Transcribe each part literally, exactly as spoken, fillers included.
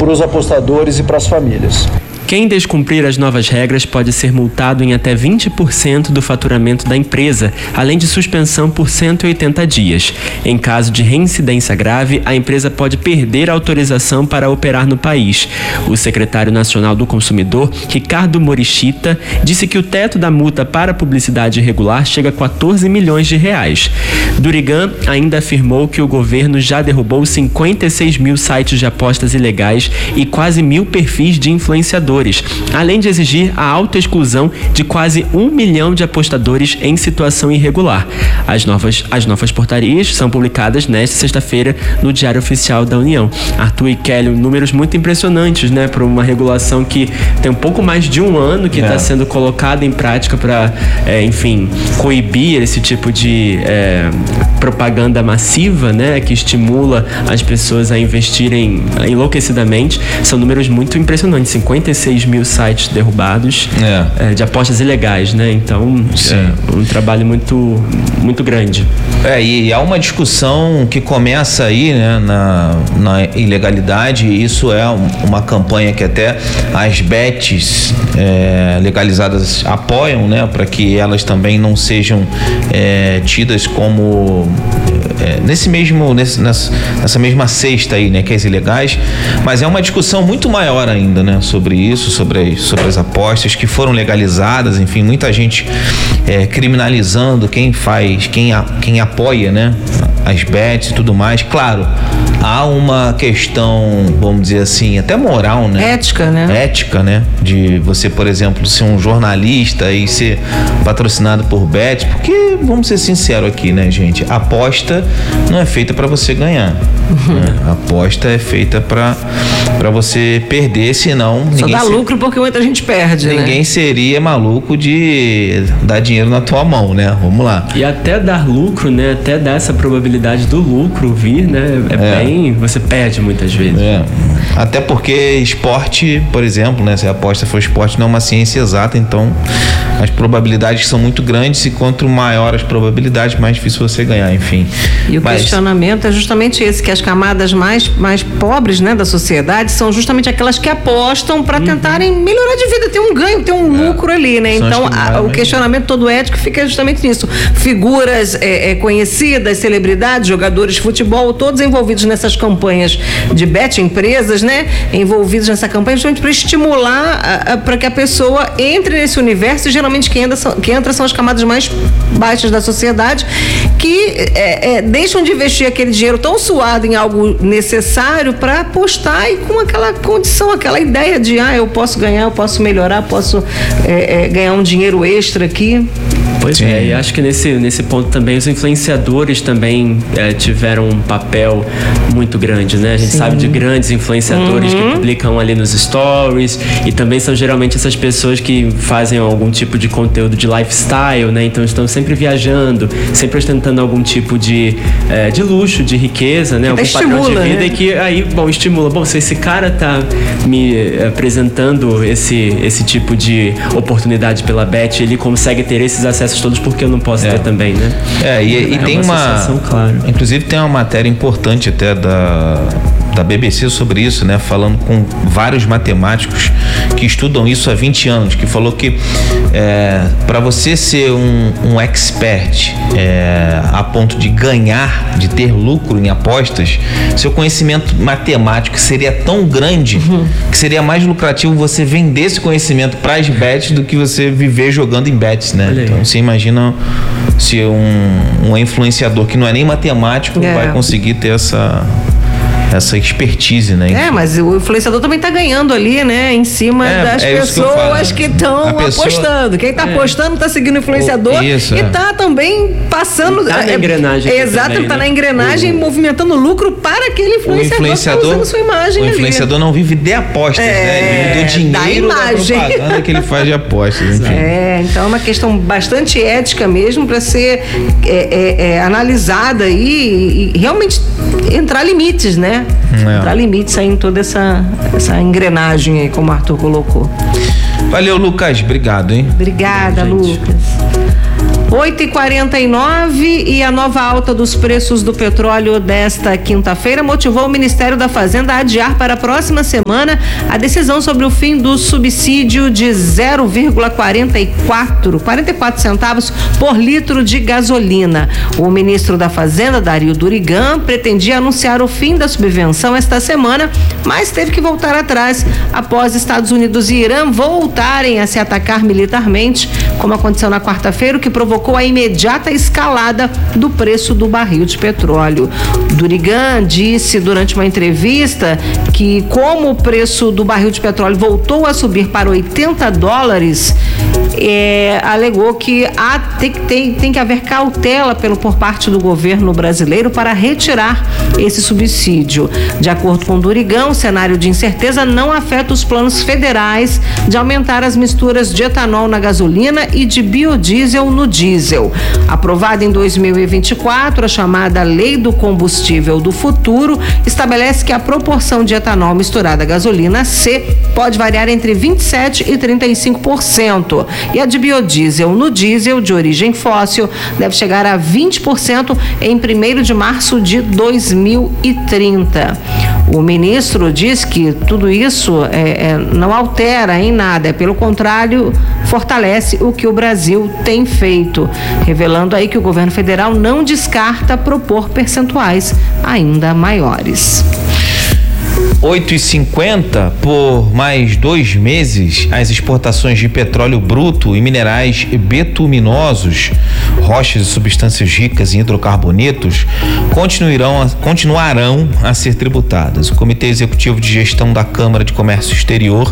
para os apostadores e para as famílias. Quem descumprir as novas regras pode ser multado em até vinte por cento do faturamento da empresa, além de suspensão por cento e oitenta dias. Em caso de reincidência grave, a empresa pode perder a autorização para operar no país. O secretário nacional do consumidor, Ricardo Morishita, disse que o teto da multa para publicidade irregular chega a quatorze milhões de reais. Durigan ainda afirmou que o governo já derrubou cinquenta e seis mil sites de apostas ilegais e quase mil perfis de influenciadores, além de exigir a autoexclusão de quase um milhão de apostadores em situação irregular. As novas, as novas portarias são publicadas nesta sexta-feira no Diário Oficial da União. Arthur e Kelly, números muito impressionantes, né, para uma regulação que tem um pouco mais de um ano que está é. sendo colocada em prática para, é, enfim, coibir esse tipo de é, propaganda massiva, né, que estimula as pessoas a investirem enlouquecidamente. São números muito impressionantes, cinquenta e seis mil sites derrubados é. É, de apostas ilegais, né? Então, é um trabalho muito, muito grande. É, e há uma discussão que começa aí, né, na, na ilegalidade. Isso é uma campanha que até as bets é, legalizadas apoiam, né, para que elas também não sejam é, tidas como é, nesse mesmo, nesse, nessa, nessa mesma cesta aí, né, que é as ilegais. Mas é uma discussão muito maior ainda, né, sobre isso, sobre as, sobre as apostas que foram legalizadas, enfim, muita gente é, criminalizando quem faz, quem, a, quem apoia, né, as bets e tudo mais. Claro, há uma questão, vamos dizer assim, até moral, né? Ética, né? Ética, né? De você, por exemplo, ser um jornalista e ser patrocinado por bet, porque, vamos ser sinceros aqui, né, gente? A aposta não é feita para você ganhar. Uhum. Né? A aposta é feita para para você perder, senão... Só dá lucro porque muita gente perde, Ninguém né? seria maluco de dar dinheiro na tua mão, né? Vamos lá. E até dar lucro, né? Até dar essa probabilidade do lucro vir, né? É, é. bem... Você perde muitas vezes. É. Até porque esporte, por exemplo, né? Se a aposta for esporte, não é uma ciência exata, então as probabilidades são muito grandes e quanto maior as probabilidades, mais difícil você ganhar, enfim. E o Mas... questionamento é justamente esse, que as camadas mais, mais pobres, né, da sociedade são justamente aquelas que apostam para uhum. tentarem melhorar de vida, ter um ganho, ter um é. lucro ali, né? São então a, o questionamento todo ético fica justamente nisso. Figuras é, é, conhecidas, celebridades, jogadores de futebol, todos envolvidos nessas campanhas de bet, empresas, né, envolvidos nessa campanha justamente para estimular para que a pessoa entre nesse universo. E geralmente quem entra, são, quem entra são as camadas mais baixas da sociedade, que é, é, deixam de investir aquele dinheiro tão suado em algo necessário para apostar e com aquela condição, aquela ideia de ah, eu posso ganhar, eu posso melhorar, posso é, é, ganhar um dinheiro extra aqui. Pois Sim. é, e acho que nesse, nesse ponto também os influenciadores também é, tiveram um papel muito grande, né? A gente Sim. sabe de grandes influenciadores uhum. que publicam ali nos stories, e também são geralmente essas pessoas que fazem algum tipo de conteúdo de lifestyle, né? Então estão sempre viajando, sempre ostentando algum tipo de, é, de luxo, de riqueza, né? Que algum estimula, padrão de vida, né? E que aí, bom, estimula. Bom, se esse cara tá me apresentando esse, esse tipo de oportunidade pela bet, ele consegue ter esses acessos todos, porque eu não posso é. ter também, né? É, e, e é tem uma, uma claro. Inclusive tem uma matéria importante até da da B B C sobre isso, né? Falando com vários matemáticos que estudam isso há vinte anos, que falou que é, para você ser um, um expert é, a ponto de ganhar, de ter lucro em apostas, seu conhecimento matemático seria tão grande uhum. que seria mais lucrativo você vender esse conhecimento para as bets do que você viver jogando em bets, né? Então você imagina se um, um influenciador que não é nem matemático é. vai conseguir ter essa essa expertise, né? É, mas o influenciador também tá ganhando ali, né? Em cima é, das é pessoas que estão pessoa... apostando. Quem tá é. apostando tá seguindo o influenciador isso, e é. tá também passando... Tá na é, engrenagem. É, exato, também, tá né? na engrenagem, o... movimentando lucro para aquele influenciador, o influenciador que tá usando sua imagem o ali. O influenciador não vive de apostas, é, né? Ele vive do dinheiro da, imagem. da propaganda que ele faz de apostas, enfim. É, então é uma questão bastante ética mesmo para ser é, é, é, analisada aí e, e realmente entrar limites, né? É. Entrar limites aí em toda essa, essa engrenagem aí, como o Arthur colocou. Valeu, Lucas. Obrigado, hein? Obrigada, Lucas. oito e quarenta e nove e a nova alta dos preços do petróleo desta quinta-feira motivou o Ministério da Fazenda a adiar para a próxima semana a decisão sobre o fim do subsídio de zero vírgula quarenta e quatro centavos por litro de gasolina. O ministro da Fazenda, Dario Durigan, pretendia anunciar o fim da subvenção esta semana, mas teve que voltar atrás após Estados Unidos e Irã voltarem a se atacar militarmente, como aconteceu na quarta-feira, o que provocou a imediata escalada do preço do barril de petróleo. Durigan disse durante uma entrevista que, como o preço do barril de petróleo voltou a subir para oitenta dólares, é, alegou que há, tem, tem, tem que haver cautela pelo, por parte do governo brasileiro para retirar esse subsídio. De acordo com Durigan, o cenário de incerteza não afeta os planos federais de aumentar as misturas de etanol na gasolina e de biodiesel no diesel. Aprovada em dois mil e vinte e quatro, a chamada Lei do Combustível do Futuro estabelece que a proporção de etanol misturada à gasolina C pode variar entre vinte e sete por cento e trinta e cinco por cento. E a de biodiesel no diesel de origem fóssil deve chegar a vinte por cento em primeiro de março de dois mil e trinta. O ministro diz que tudo isso é, é, não altera em nada, é pelo contrário, fortalece o que o Brasil tem feito, revelando aí que o governo federal não descarta propor percentuais ainda maiores. oito e cinquenta, por mais dois meses, as exportações de petróleo bruto e minerais betuminosos, rochas e substâncias ricas em hidrocarbonetos, continuarão a, continuarão a ser tributadas. O Comitê Executivo de Gestão da Câmara de Comércio Exterior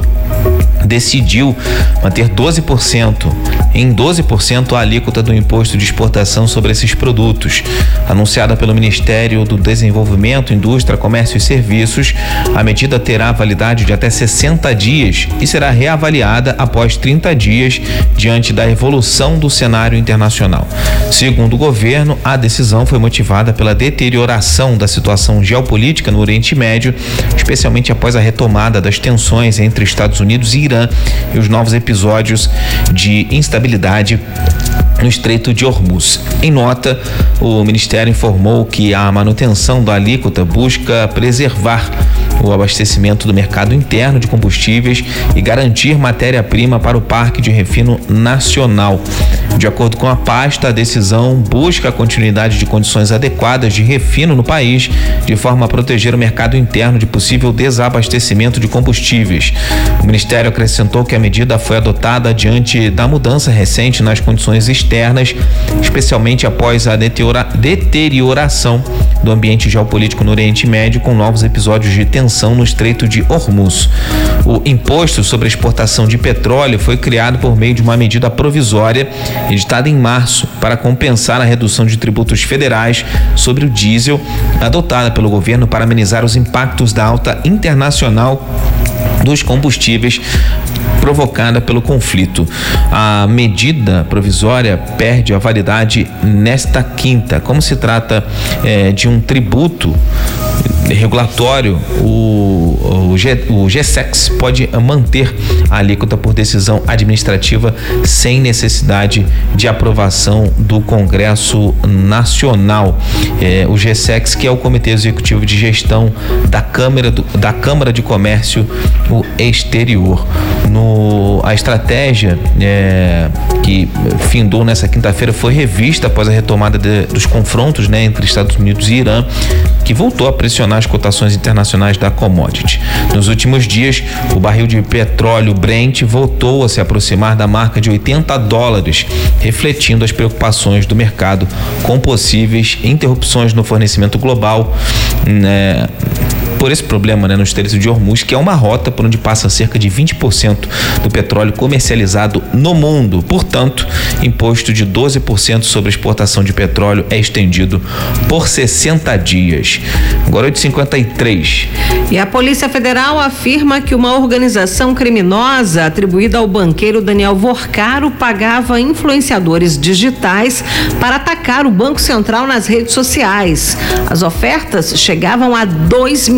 decidiu manter doze por cento, em doze por cento a alíquota do imposto de exportação sobre esses produtos. Anunciada pelo Ministério do Desenvolvimento, Indústria, Comércio e Serviços, a medida terá validade de até sessenta dias e será reavaliada após trinta dias diante da evolução do cenário internacional. Segundo o governo, a decisão foi motivada pela deterioração da situação geopolítica no Oriente Médio, especialmente após a retomada das tensões entre Estados Unidos e Irã e os novos episódios de instabilidade no Estreito de Hormuz. Em nota, o Ministério informou que a manutenção da alíquota busca preservar o abastecimento do mercado interno de combustíveis e garantir matéria-prima para o Parque de Refino Nacional. De acordo com a pasta, a decisão busca a continuidade de condições adequadas de refino no país, de forma a proteger o mercado interno de possível desabastecimento de combustíveis. O Ministério acrescentou que a medida foi adotada diante da mudança recente nas condições externas, especialmente após a deteriora- deterioração do ambiente geopolítico no Oriente Médio, com novos episódios de tensão no Estreito de Hormuz. O imposto sobre a exportação de petróleo foi criado por meio de uma medida provisória editada em março para compensar a redução de tributos federais sobre o diesel adotada pelo governo para amenizar os impactos da alta internacional dos combustíveis provocada pelo conflito. A medida provisória perde a validade nesta quinta. Como se trata eh, de um tributo regulatório, o, o, G, o GSEX pode manter a alíquota por decisão administrativa sem necessidade de aprovação do Congresso Nacional. É, o GSEX, que é o Comitê Executivo de Gestão da Câmara, do, da Câmara de Comércio Exterior. No, a estratégia é, que findou nessa quinta-feira foi revista após a retomada de, dos confrontos, né, entre Estados Unidos e Irã, que voltou a pressionar as cotações internacionais da commodity. Nos últimos dias, o barril de petróleo Brent voltou a se aproximar da marca de oitenta dólares, refletindo as preocupações do mercado com possíveis interrupções no fornecimento global, né, por esse problema, né, no Estreito de Hormuz, que é uma rota por onde passa cerca de vinte por cento do petróleo comercializado no mundo. Portanto, imposto de doze por cento sobre a exportação de petróleo é estendido por sessenta dias. Agora oito e cinquenta e três. E a Polícia Federal afirma que uma organização criminosa atribuída ao banqueiro Daniel Vorcaro pagava influenciadores digitais para atacar o Banco Central nas redes sociais. As ofertas chegavam a dois milhões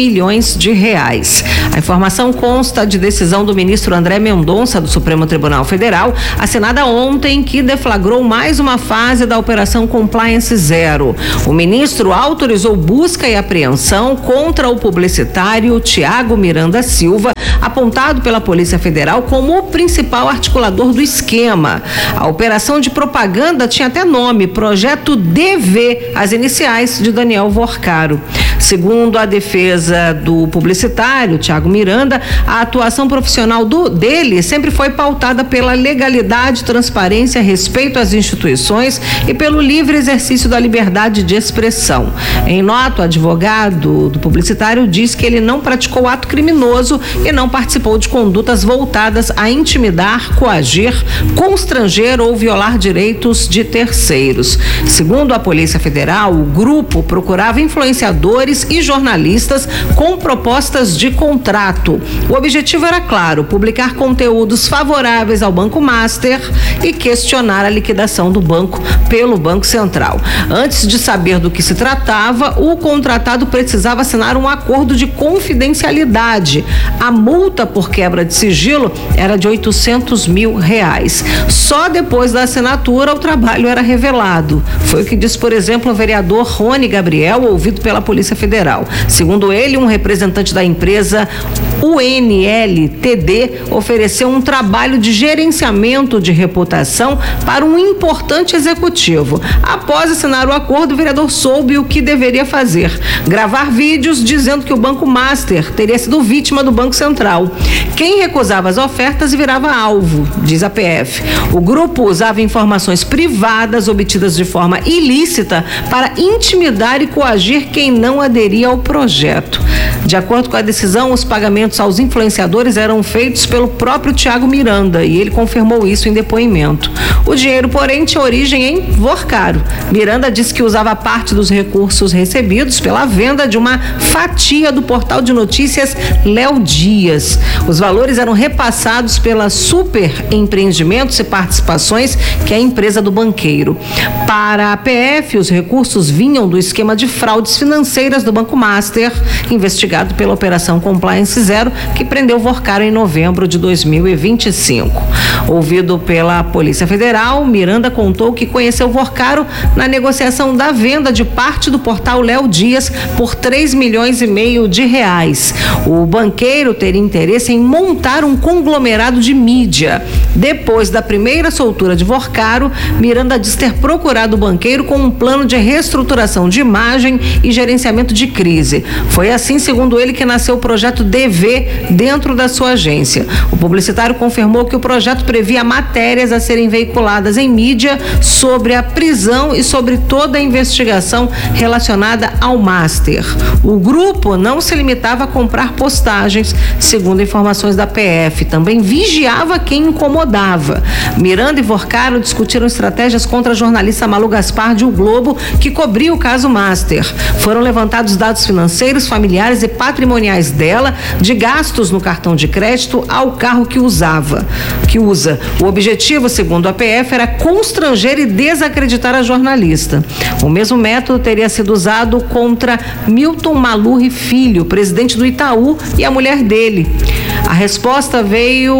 milhões de reais. A informação consta de decisão do ministro André Mendonça, do Supremo Tribunal Federal, assinada ontem, que deflagrou mais uma fase da Operação Compliance Zero. O ministro autorizou busca e apreensão contra o publicitário Tiago Miranda Silva, apontado pela Polícia Federal como o principal articulador do esquema. A operação de propaganda tinha até nome, Projeto D V, as iniciais de Daniel Vorcaro. Segundo a defesa do publicitário, Tiago Miranda, a atuação profissional do, dele sempre foi pautada pela legalidade, transparência, respeito às instituições e pelo livre exercício da liberdade de expressão. Em nota, o advogado do publicitário diz que ele não praticou ato criminoso e não participou de condutas voltadas a intimidar, coagir, constranger ou violar direitos de terceiros. Segundo a Polícia Federal, o grupo procurava influenciadores e jornalistas com propostas de contrato. O objetivo era claro, publicar conteúdos favoráveis ao Banco Master e questionar a liquidação do banco pelo Banco Central. Antes de saber do que se tratava, o contratado precisava assinar um acordo de confidencialidade. A multa por quebra de sigilo era de oitocentos mil reais. Só depois da assinatura o trabalho era revelado. Foi o que diz, por exemplo, o vereador Rony Gabriel, ouvido pela Polícia Federal. Segundo ele, um representante da empresa U N L T D ofereceu um trabalho de gerenciamento de reputação para um importante executivo. Após assinar o acordo, o vereador soube o que deveria fazer: gravar vídeos dizendo que o Banco Master teria sido vítima do Banco Central. Quem recusava as ofertas virava alvo, diz a P F. O grupo usava informações privadas obtidas de forma ilícita para intimidar e coagir quem não aderia ao projeto. De acordo com a decisão, os pagamentos aos influenciadores eram feitos pelo próprio Tiago Miranda e ele confirmou isso em depoimento. O dinheiro, porém, tinha origem em Vorcaro. Miranda disse que usava parte dos recursos recebidos pela venda de uma fatia do portal de notícias Léo Dias. Os valores eram repassados pela Super Empreendimentos e Participações, que é a empresa do banqueiro. Para a P F, os recursos vinham do esquema de fraudes financeiras do Banco Master, investigado pela Operação Compliance Zero, que prendeu Vorcaro em novembro de dois mil e vinte e cinco. Ouvido pela Polícia Federal, Miranda contou que conheceu Vorcaro na negociação da venda de parte do portal Léo Dias por três milhões e meio de reais. O banqueiro teria interesse em montar um conglomerado de mídia. Depois da primeira soltura de Vorcaro, Miranda diz ter procurado o banqueiro com um plano de reestruturação de imagem e gerenciamento de crise. Foi assim, segundo ele, que nasceu o projeto D V dentro da sua agência. O publicitário confirmou que o projeto previa matérias a serem veiculadas em mídia sobre a prisão e sobre toda a investigação relacionada ao Master. O grupo não se limitava a comprar postagens, segundo informações da P F, também vigiava quem incomodava. Miranda e Vorcaro discutiram estratégias contra a jornalista Malu Gaspar de O Globo, que cobria o caso Master. Foram levantados dados financeiros, familiares e patrimoniais dela, de gastos no cartão de crédito ao carro que usava, que usa. O objetivo, segundo a P F, era constranger e desacreditar a jornalista. O mesmo método teria sido usado contra Milton Malurri Filho, presidente do Itaú, e a mulher dele. A resposta veio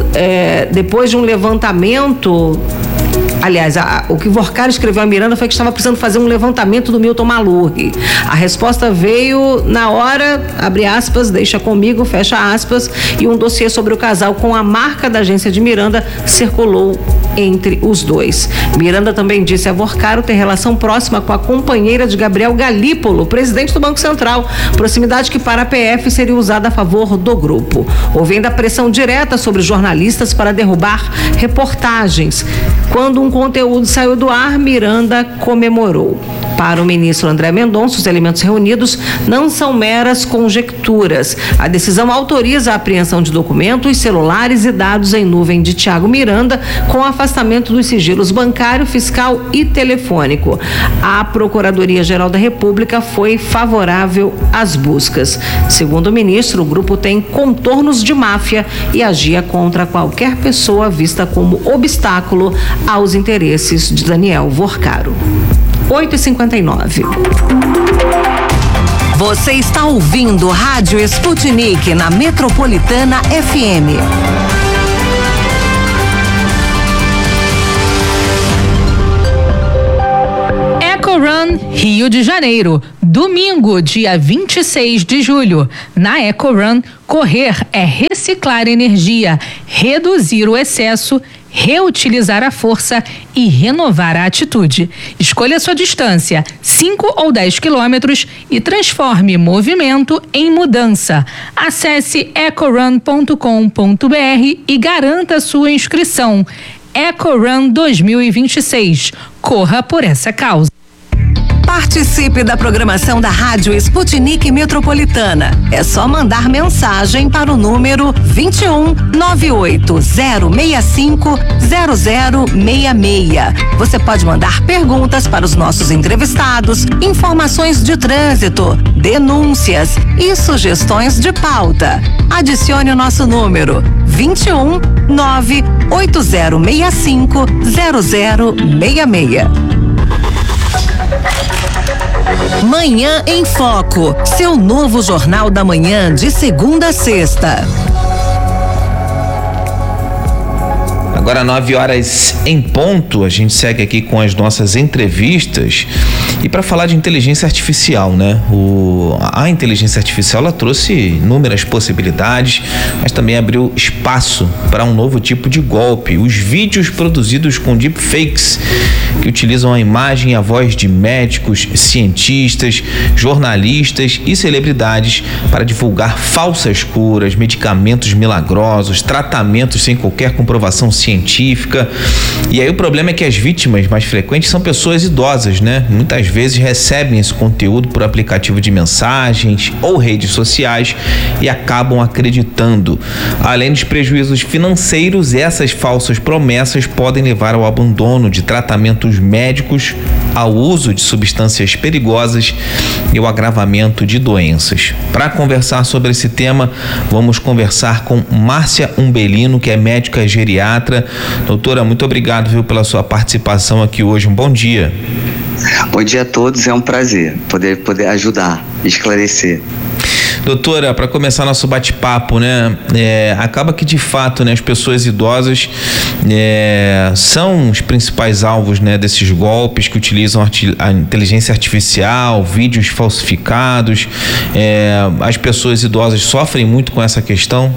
é, depois de um levantamento. Aliás, a, o que Vorcaro escreveu a Miranda foi que estava precisando fazer um levantamento do Milton Malurri. A resposta veio na hora, abre aspas, deixa comigo, fecha aspas, e um dossiê sobre o casal com a marca da agência de Miranda circulou entre os dois. Miranda também disse a Vorcaro ter relação próxima com a companheira de Gabriel Galípolo, presidente do Banco Central, proximidade que para a P F seria usada a favor do grupo. Houve ainda pressão direta sobre jornalistas para derrubar reportagens. Quando um conteúdo saiu do ar, Miranda comemorou. Para o ministro André Mendonça, os elementos reunidos não são meras conjecturas. A decisão autoriza a apreensão de documentos, celulares e dados em nuvem de Tiago Miranda, com afastamento dos sigilos bancário, fiscal e telefônico. A Procuradoria-Geral da República foi favorável às buscas. Segundo o ministro, o grupo tem contornos de máfia e agia contra qualquer pessoa vista como obstáculo aos interesses de Daniel Vorcaro. oito e cinquenta e nove. Você está ouvindo Rádio Sputnik na Metropolitana F M. EcoRun Rio de Janeiro, domingo, dia vinte e seis de julho. Na EcoRun, correr é reciclar energia, reduzir o excesso, reutilizar a força e renovar a atitude. Escolha sua distância, cinco ou dez quilômetros, e transforme movimento em mudança. Acesse ecorun ponto com ponto br e garanta sua inscrição. EcoRun dois mil e vinte e seis. Corra por essa causa. Participe da programação da Rádio Sputnik Metropolitana. É só mandar mensagem para o número vinte e um, nove oito zero seis cinco, zero zero seis seis. Você pode mandar perguntas para os nossos entrevistados, informações de trânsito, denúncias e sugestões de pauta. Adicione o nosso número vinte e um, nove oito zero seis cinco, zero zero seis seis. Manhã em Foco, seu novo jornal da manhã de segunda a sexta. Agora nove horas em ponto, a gente segue aqui com as nossas entrevistas e para falar de inteligência artificial, né? O, a inteligência artificial ela trouxe inúmeras possibilidades, mas também abriu espaço para um novo tipo de golpe, os vídeos produzidos com deepfakes, que utilizam a imagem e a voz de médicos, cientistas, jornalistas e celebridades para divulgar falsas curas, medicamentos milagrosos, tratamentos sem qualquer comprovação científica. E aí o problema é que as vítimas mais frequentes são pessoas idosas, né? Muitas vezes recebem esse conteúdo por aplicativo de mensagens ou redes sociais e acabam acreditando. Além dos prejuízos financeiros, essas falsas promessas podem levar ao abandono de tratamentos médicos, ao uso de substâncias perigosas e ao agravamento de doenças. Para conversar sobre esse tema, vamos conversar com Márcia Umbelino, que é médica geriatra. Doutora, muito obrigado, viu, pela sua participação aqui hoje. Um bom dia. Bom dia a todos, é um prazer poder, poder ajudar, esclarecer. Doutora, para começar nosso bate-papo, né, é, acaba que de fato, né, as pessoas idosas é, são os principais alvos, né, desses golpes que utilizam a inteligência artificial, vídeos falsificados. É, as pessoas idosas sofrem muito com essa questão?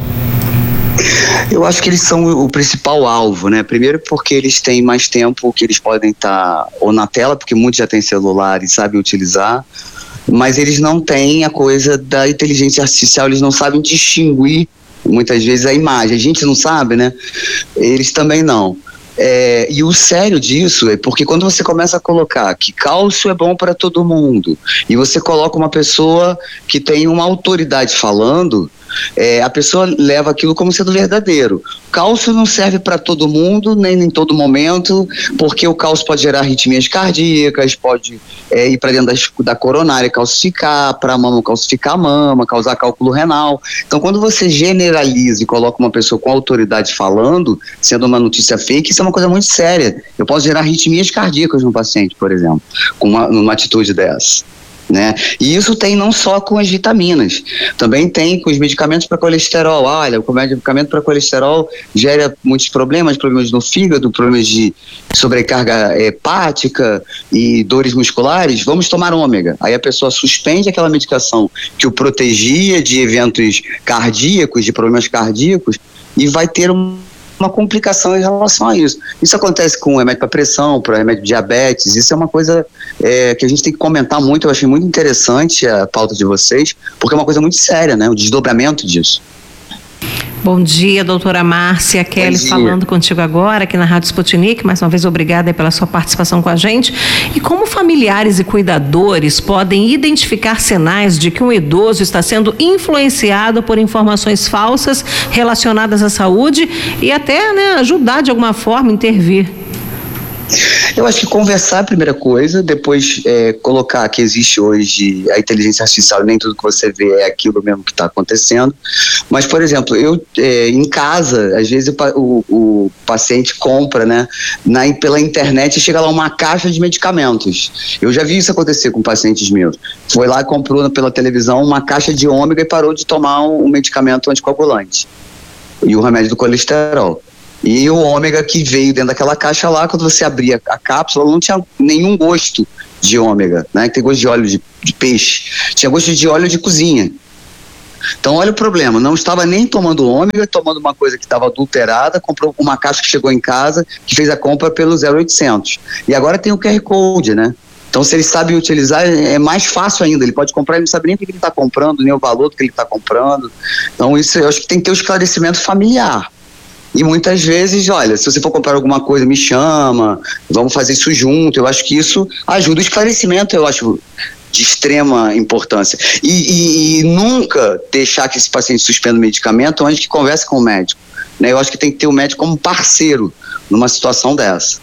Eu acho que eles são o principal alvo, né? Primeiro porque eles têm mais tempo que eles podem estar ou na tela, porque muitos já têm celular e sabem utilizar, mas eles não têm a coisa da inteligência artificial, eles não sabem distinguir muitas vezes a imagem. A gente não sabe, né? Eles também não. É, e o sério disso é porque quando você começa a colocar que cálcio é bom para todo mundo e você coloca uma pessoa que tem uma autoridade falando, é, a pessoa leva aquilo como sendo verdadeiro. Cálcio não serve para todo mundo, nem em todo momento, porque o cálcio pode gerar arritmias cardíacas, pode é, ir para dentro da, da coronária, calcificar, para a mama calcificar a mama, causar cálculo renal. Então, quando você generaliza e coloca uma pessoa com autoridade falando, sendo uma notícia fake, isso é uma coisa muito séria. Eu posso gerar arritmias cardíacas no paciente, por exemplo, com uma, numa atitude dessa. Né? E isso tem não só com as vitaminas, também tem com os medicamentos para colesterol. Olha, o medicamento para colesterol gera muitos problemas, problemas no fígado, problemas de sobrecarga hepática e dores musculares. Vamos tomar ômega. Aí a pessoa suspende aquela medicação que o protegia de eventos cardíacos, de problemas cardíacos, e vai ter um uma complicação em relação a isso. Isso acontece com remédio para pressão, para remédio de diabetes. Isso é uma coisa é, que a gente tem que comentar muito. Eu achei muito interessante a pauta de vocês, porque é uma coisa muito séria, né? O desdobramento disso. Bom dia, doutora Márcia. Kelly falando contigo agora aqui na Rádio Sputnik. Mais uma vez, obrigada pela sua participação com a gente. E como familiares e cuidadores podem identificar sinais de que um idoso está sendo influenciado por informações falsas relacionadas à saúde e até, né, ajudar de alguma forma, intervir? Eu acho que conversar é a primeira coisa, depois é, colocar que existe hoje a inteligência artificial, nem tudo que você vê é aquilo mesmo que está acontecendo. Mas, por exemplo, eu é, em casa, às vezes o, o, o paciente compra, né, na, pela internet, chega lá uma caixa de medicamentos. Eu já vi isso acontecer com pacientes meus. Foi lá e comprou pela televisão uma caixa de ômega e parou de tomar um, um medicamento anticoagulante e o remédio do colesterol. E o ômega que veio dentro daquela caixa lá, quando você abria a cápsula, não tinha nenhum gosto de ômega, né? Tem gosto de óleo de, de peixe, tinha gosto de óleo de cozinha. Então olha o problema, não estava nem tomando ômega, tomando uma coisa que estava adulterada, comprou uma caixa que chegou em casa, que fez a compra pelo zero oitocentos. E agora tem o Q R Code, né? Então, se ele sabe utilizar, é mais fácil ainda. Ele pode comprar e não sabe nem o que ele está comprando, nem o valor do que ele está comprando. Então, isso eu acho que tem que ter um esclarecimento familiar. E muitas vezes, olha, se você for comprar alguma coisa, me chama, vamos fazer isso junto. Eu acho que isso ajuda o esclarecimento, eu acho de extrema importância. E, e, e nunca deixar que esse paciente suspenda o medicamento antes que converse com o médico, né? Eu acho que tem que ter o médico como parceiro numa situação dessa.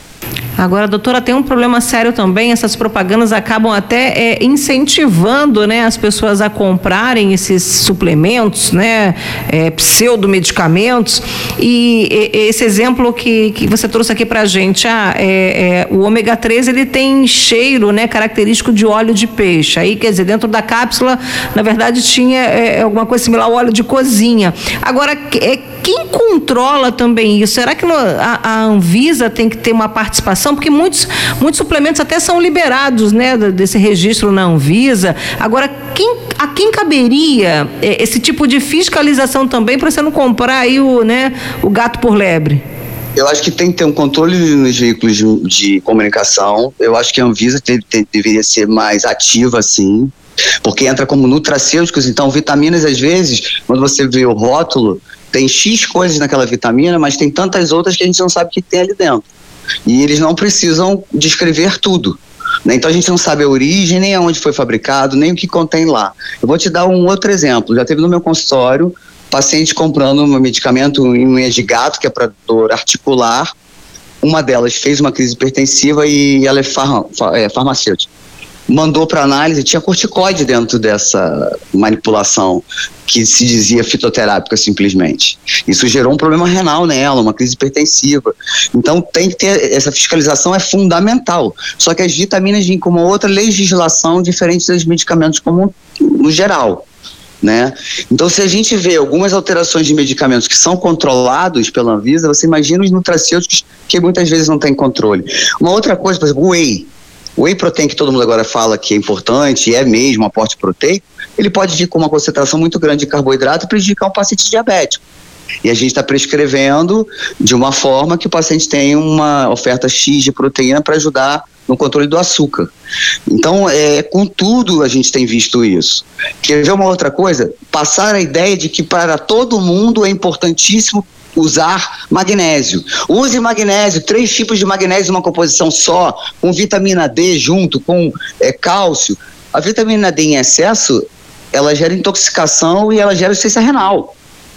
Agora, doutora, tem um problema sério também, essas propagandas acabam até é, incentivando, né, as pessoas a comprarem esses suplementos, né, é, pseudomedicamentos, e, e esse exemplo que, que você trouxe aqui pra gente, ah, é, é, o ômega três, ele tem cheiro, né, característico de óleo de peixe, aí quer dizer, dentro da cápsula, na verdade tinha é, alguma coisa similar ao óleo de cozinha. Agora, é, quem controla também isso? Será que a, a Anvisa tem que ter uma participação? Porque muitos, muitos suplementos até são liberados, né, desse registro na Anvisa. Agora, quem, a quem caberia esse tipo de fiscalização também para você não comprar aí o, né, o gato por lebre? Eu acho que tem que ter um controle nos veículos de, de comunicação. Eu acho que a Anvisa te, te, deveria ser mais ativa, sim, porque entra como nutracêuticos. Então, vitaminas, às vezes, quando você vê o rótulo, tem X coisas naquela vitamina, mas tem tantas outras que a gente não sabe o que tem ali dentro. E eles não precisam descrever tudo, né? Então a gente não sabe a origem, nem aonde foi fabricado, nem o que contém lá. Eu vou te dar um outro exemplo. Já teve no meu consultório paciente comprando um medicamento em unha de gato, que é para dor articular. Uma delas fez uma crise hipertensiva e ela é, far, é farmacêutica. Mandou para análise, tinha corticoide dentro dessa manipulação, que se dizia fitoterápica simplesmente. Isso gerou um problema renal nela, uma crise hipertensiva. Então tem que ter, essa fiscalização é fundamental. Só que as vitaminas vêm com uma outra legislação diferente dos medicamentos como no geral, né? Então, se a gente vê algumas alterações de medicamentos que são controlados pela Anvisa, você imagina os nutracêuticos que muitas vezes não têm controle. Uma outra coisa, por exemplo, o whey. O whey protein, que todo mundo agora fala que é importante, e é mesmo um aporte proteico, ele pode vir com uma concentração muito grande de carboidrato e prejudicar um paciente diabético. E a gente está prescrevendo de uma forma que o paciente tenha uma oferta X de proteína para ajudar no controle do açúcar. Então, é, com tudo a gente tem visto isso. Quer ver uma outra coisa? Passar a ideia de que para todo mundo é importantíssimo usar magnésio. Use magnésio, três tipos de magnésio numa composição só, com vitamina D junto, com é, cálcio. A vitamina D em excesso, ela gera intoxicação e ela gera insuficiência renal.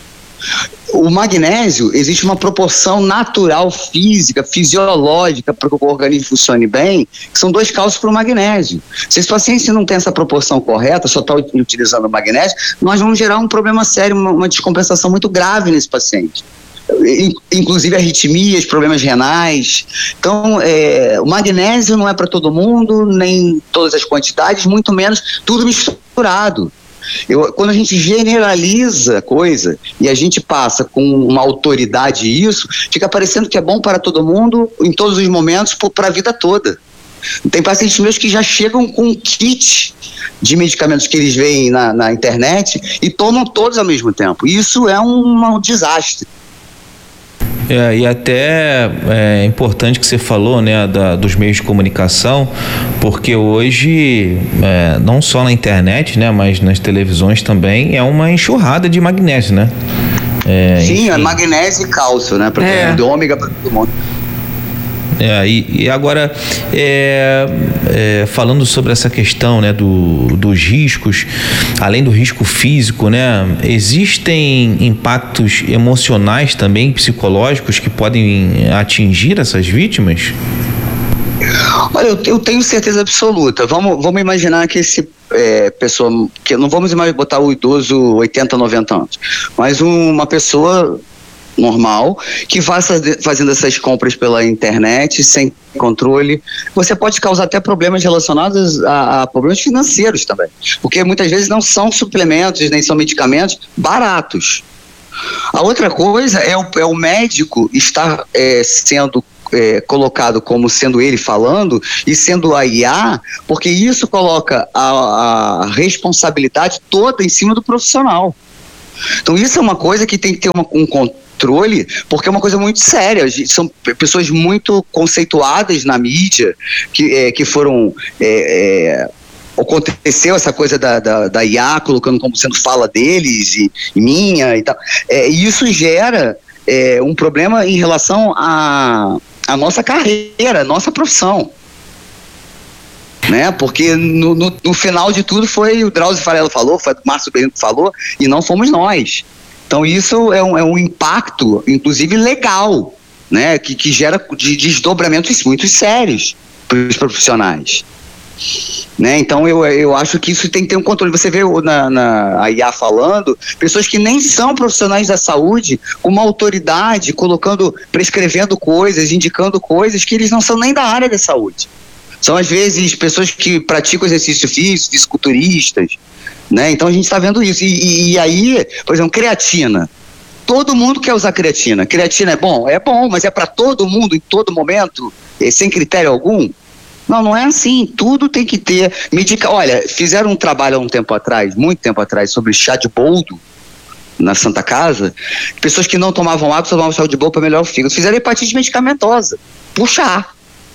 O magnésio, existe uma proporção natural, física, fisiológica para que o organismo funcione bem, que são dois cálcios para o magnésio. Se esse paciente não tem essa proporção correta, só está utilizando o magnésio, nós vamos gerar um problema sério, uma, uma descompensação muito grave nesse paciente. Inclusive arritmias, problemas renais. Então, é, o magnésio não é para todo mundo, nem todas as quantidades, muito menos tudo misturado. Eu, quando a gente generaliza a coisa e a gente passa com uma autoridade isso, fica parecendo que é bom para todo mundo, em todos os momentos, para a vida toda. Tem pacientes meus que já chegam com um kit de medicamentos que eles veem na, na internet e tomam todos ao mesmo tempo. Isso é um, um desastre. É, e até é importante que você falou, né, da, dos meios de comunicação, porque hoje, é, não só na internet, né, mas nas televisões também, é uma enxurrada de magnésio, né? É, Sim, é magnésio e cálcio, né? Porque é do ômega para todo mundo. É, e, e agora, é, é, falando sobre essa questão, né, do, dos riscos, além do risco físico, né, existem impactos emocionais também, psicológicos, que podem atingir essas vítimas? Olha, eu, eu tenho certeza absoluta. Vamos, vamos imaginar que esse é, pessoa, que não vamos mais botar o idoso oitenta, noventa anos, mas uma pessoa normal que vai fazendo essas compras pela internet sem controle, você pode causar até problemas relacionados a, a problemas financeiros também, porque muitas vezes não são suplementos nem são medicamentos baratos. A outra coisa é o, é o médico estar é, sendo É, colocado como sendo ele falando e sendo a I A, porque isso coloca a, a responsabilidade toda em cima do profissional. Então isso é uma coisa que tem que ter uma, um controle, porque é uma coisa muito séria. São pessoas muito conceituadas na mídia que, é, que foram é, é, aconteceu essa coisa da, da, da I A colocando como sendo fala deles e, e minha e tal, é, e isso gera é, um problema em relação a a nossa carreira, a nossa profissão, né? Porque no, no, no final de tudo foi o Drauzio Varela falou, foi o Márcio Benito falou, e não fomos nós. Então isso é um, é um impacto, inclusive legal, né? Que, que gera de, desdobramentos muito sérios para os profissionais. Né? Então eu, eu acho que isso tem que ter um controle. Você vê na, na a I A falando, pessoas que nem são profissionais da saúde, com uma autoridade, colocando, prescrevendo coisas, indicando coisas que eles não são nem da área da saúde. São às vezes pessoas que praticam exercício físico, fisiculturistas, né? Então a gente está vendo isso. E, e, e aí, por exemplo, creatina. Todo mundo quer usar creatina. Creatina é bom? É bom, mas é para todo mundo, em todo momento, sem critério algum? Não, não é assim, tudo tem que ter medica. Olha, fizeram um trabalho há um tempo atrás, muito tempo atrás, sobre chá de boldo na Santa Casa, pessoas que não tomavam água, só tomavam chá de boldo para melhorar o fígado. Fizeram hepatite medicamentosa, por chá.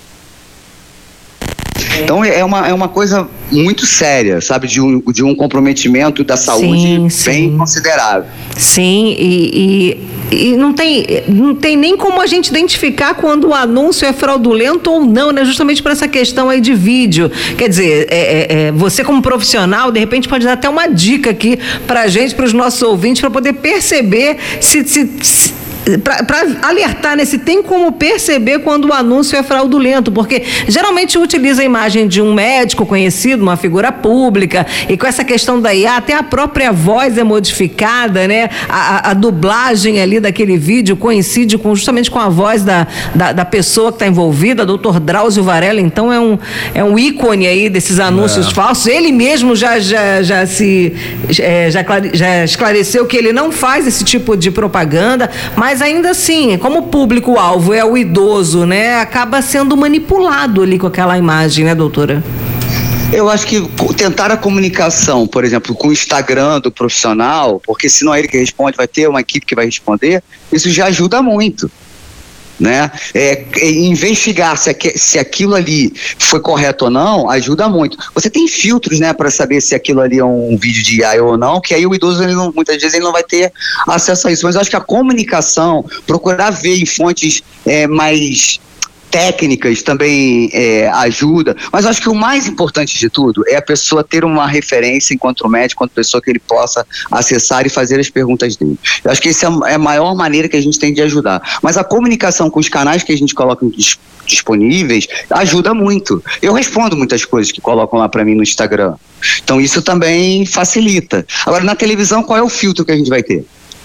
Então é uma, é uma coisa muito séria, sabe, de um, de um comprometimento da saúde sim, bem sim. considerável. Sim, e, e, e não, tem, não tem nem como a gente identificar quando o anúncio é fraudulento ou não, né? Justamente por essa questão aí de vídeo. Quer dizer, é, é, é, você como profissional, de repente pode dar até uma dica aqui pra gente, pros nossos ouvintes, para poder perceber se... se, se para alertar, né, se tem como perceber quando o anúncio é fraudulento, porque geralmente utiliza a imagem de um médico conhecido, uma figura pública, e com essa questão da I A, até a própria voz é modificada, né, a, a, a dublagem ali daquele vídeo coincide com, justamente com a voz da, da, da pessoa que está envolvida, doutor Drauzio Varela, então é um, é um ícone aí desses anúncios é. falsos. Ele mesmo já, já, já se é, já, já esclareceu que ele não faz esse tipo de propaganda, mas ainda assim, como o público-alvo é o idoso, né, acaba sendo manipulado ali com aquela imagem, né, doutora? Eu acho que tentar a comunicação, por exemplo, com o Instagram do profissional, porque se não é ele que responde, vai ter uma equipe que vai responder, isso já ajuda muito. Né? É, é, investigar se, se aquilo ali foi correto ou não ajuda muito. Você tem filtros, né, para saber se aquilo ali é um vídeo de I A ou não, que aí o idoso ele não, muitas vezes ele não vai ter acesso a isso, mas eu acho que a comunicação, procurar ver em fontes é, mais técnicas também é, ajuda, mas eu acho que o mais importante de tudo é a pessoa ter uma referência enquanto médico, enquanto pessoa que ele possa acessar e fazer as perguntas dele. Eu acho que essa é a maior maneira que a gente tem de ajudar, mas a comunicação com os canais que a gente coloca disponíveis ajuda muito. Eu respondo muitas coisas que colocam lá para mim no Instagram, então isso também facilita. Agora, na televisão, qual é o filtro que a gente vai ter?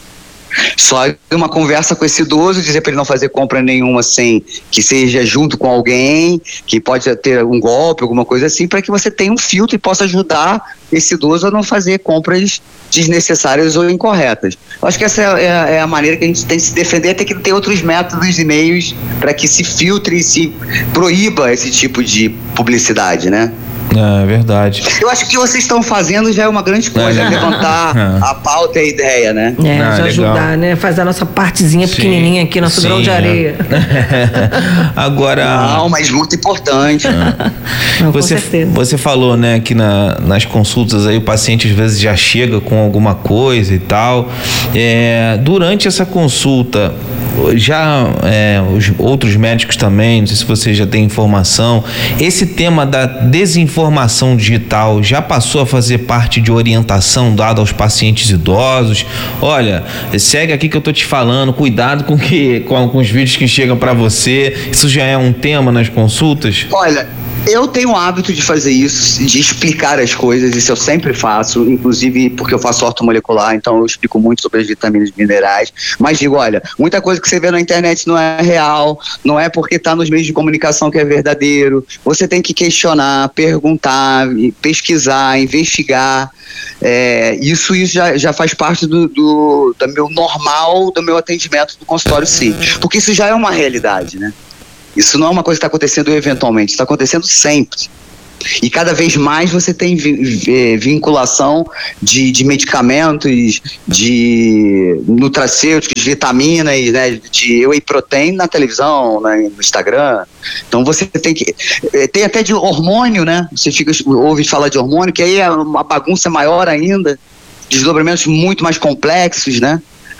Só uma conversa com esse idoso, dizer para ele não fazer compra nenhuma sem que seja junto com alguém, que pode ter um golpe, alguma coisa assim, para que você tenha um filtro e possa ajudar esse idoso a não fazer compras desnecessárias ou incorretas. Eu acho que essa é a, é a maneira que a gente tem de se defender, tem que ter outros métodos e meios para que se filtre e se proíba esse tipo de publicidade, né? É verdade. Eu acho que o que vocês estão fazendo já é uma grande coisa, é. levantar é. a pauta e a ideia, né? É, ah, já ajudar, né? Fazer a nossa partezinha Sim. pequenininha aqui, nosso Sim, grão de areia. É. Agora... Não, mas muito importante. É. Não, você, você falou, né, que na, nas consultas aí o paciente às vezes já chega com alguma coisa e tal. É, durante essa consulta, já é, os outros médicos também, não sei se você já tem informação, esse tema da desinformação digital já passou a fazer parte de orientação dada aos pacientes idosos? Olha, segue aqui que eu tô te falando, cuidado com, que, com, com os vídeos que chegam para você. Isso já é um tema nas consultas? Olha, eu tenho o hábito de fazer isso, de explicar as coisas, isso eu sempre faço, inclusive porque eu faço ortomolecular, então eu explico muito sobre as vitaminas e minerais, mas digo, olha, muita coisa que você vê na internet não é real, não é porque está nos meios de comunicação que é verdadeiro, você tem que questionar, perguntar, pesquisar, investigar, é, isso, isso já, já faz parte do, do, do meu normal, do meu atendimento do consultório, sim, porque isso já é uma realidade, né? Isso não é uma coisa que está acontecendo eventualmente, está acontecendo sempre. E cada vez mais você tem vinculação de, de medicamentos, de nutracêuticos, de vitaminas, né, de whey protein na televisão, né, no Instagram. Então você tem que... Tem até de hormônio, né? Você fica, ouve falar de hormônio, que aí é uma bagunça maior ainda, desdobramentos muito mais complexos, né?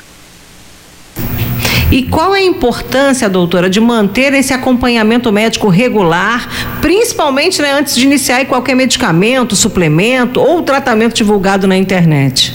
E qual é a importância, doutora, de manter esse acompanhamento médico regular, principalmente, né, antes de iniciar qualquer medicamento, suplemento ou tratamento divulgado na internet?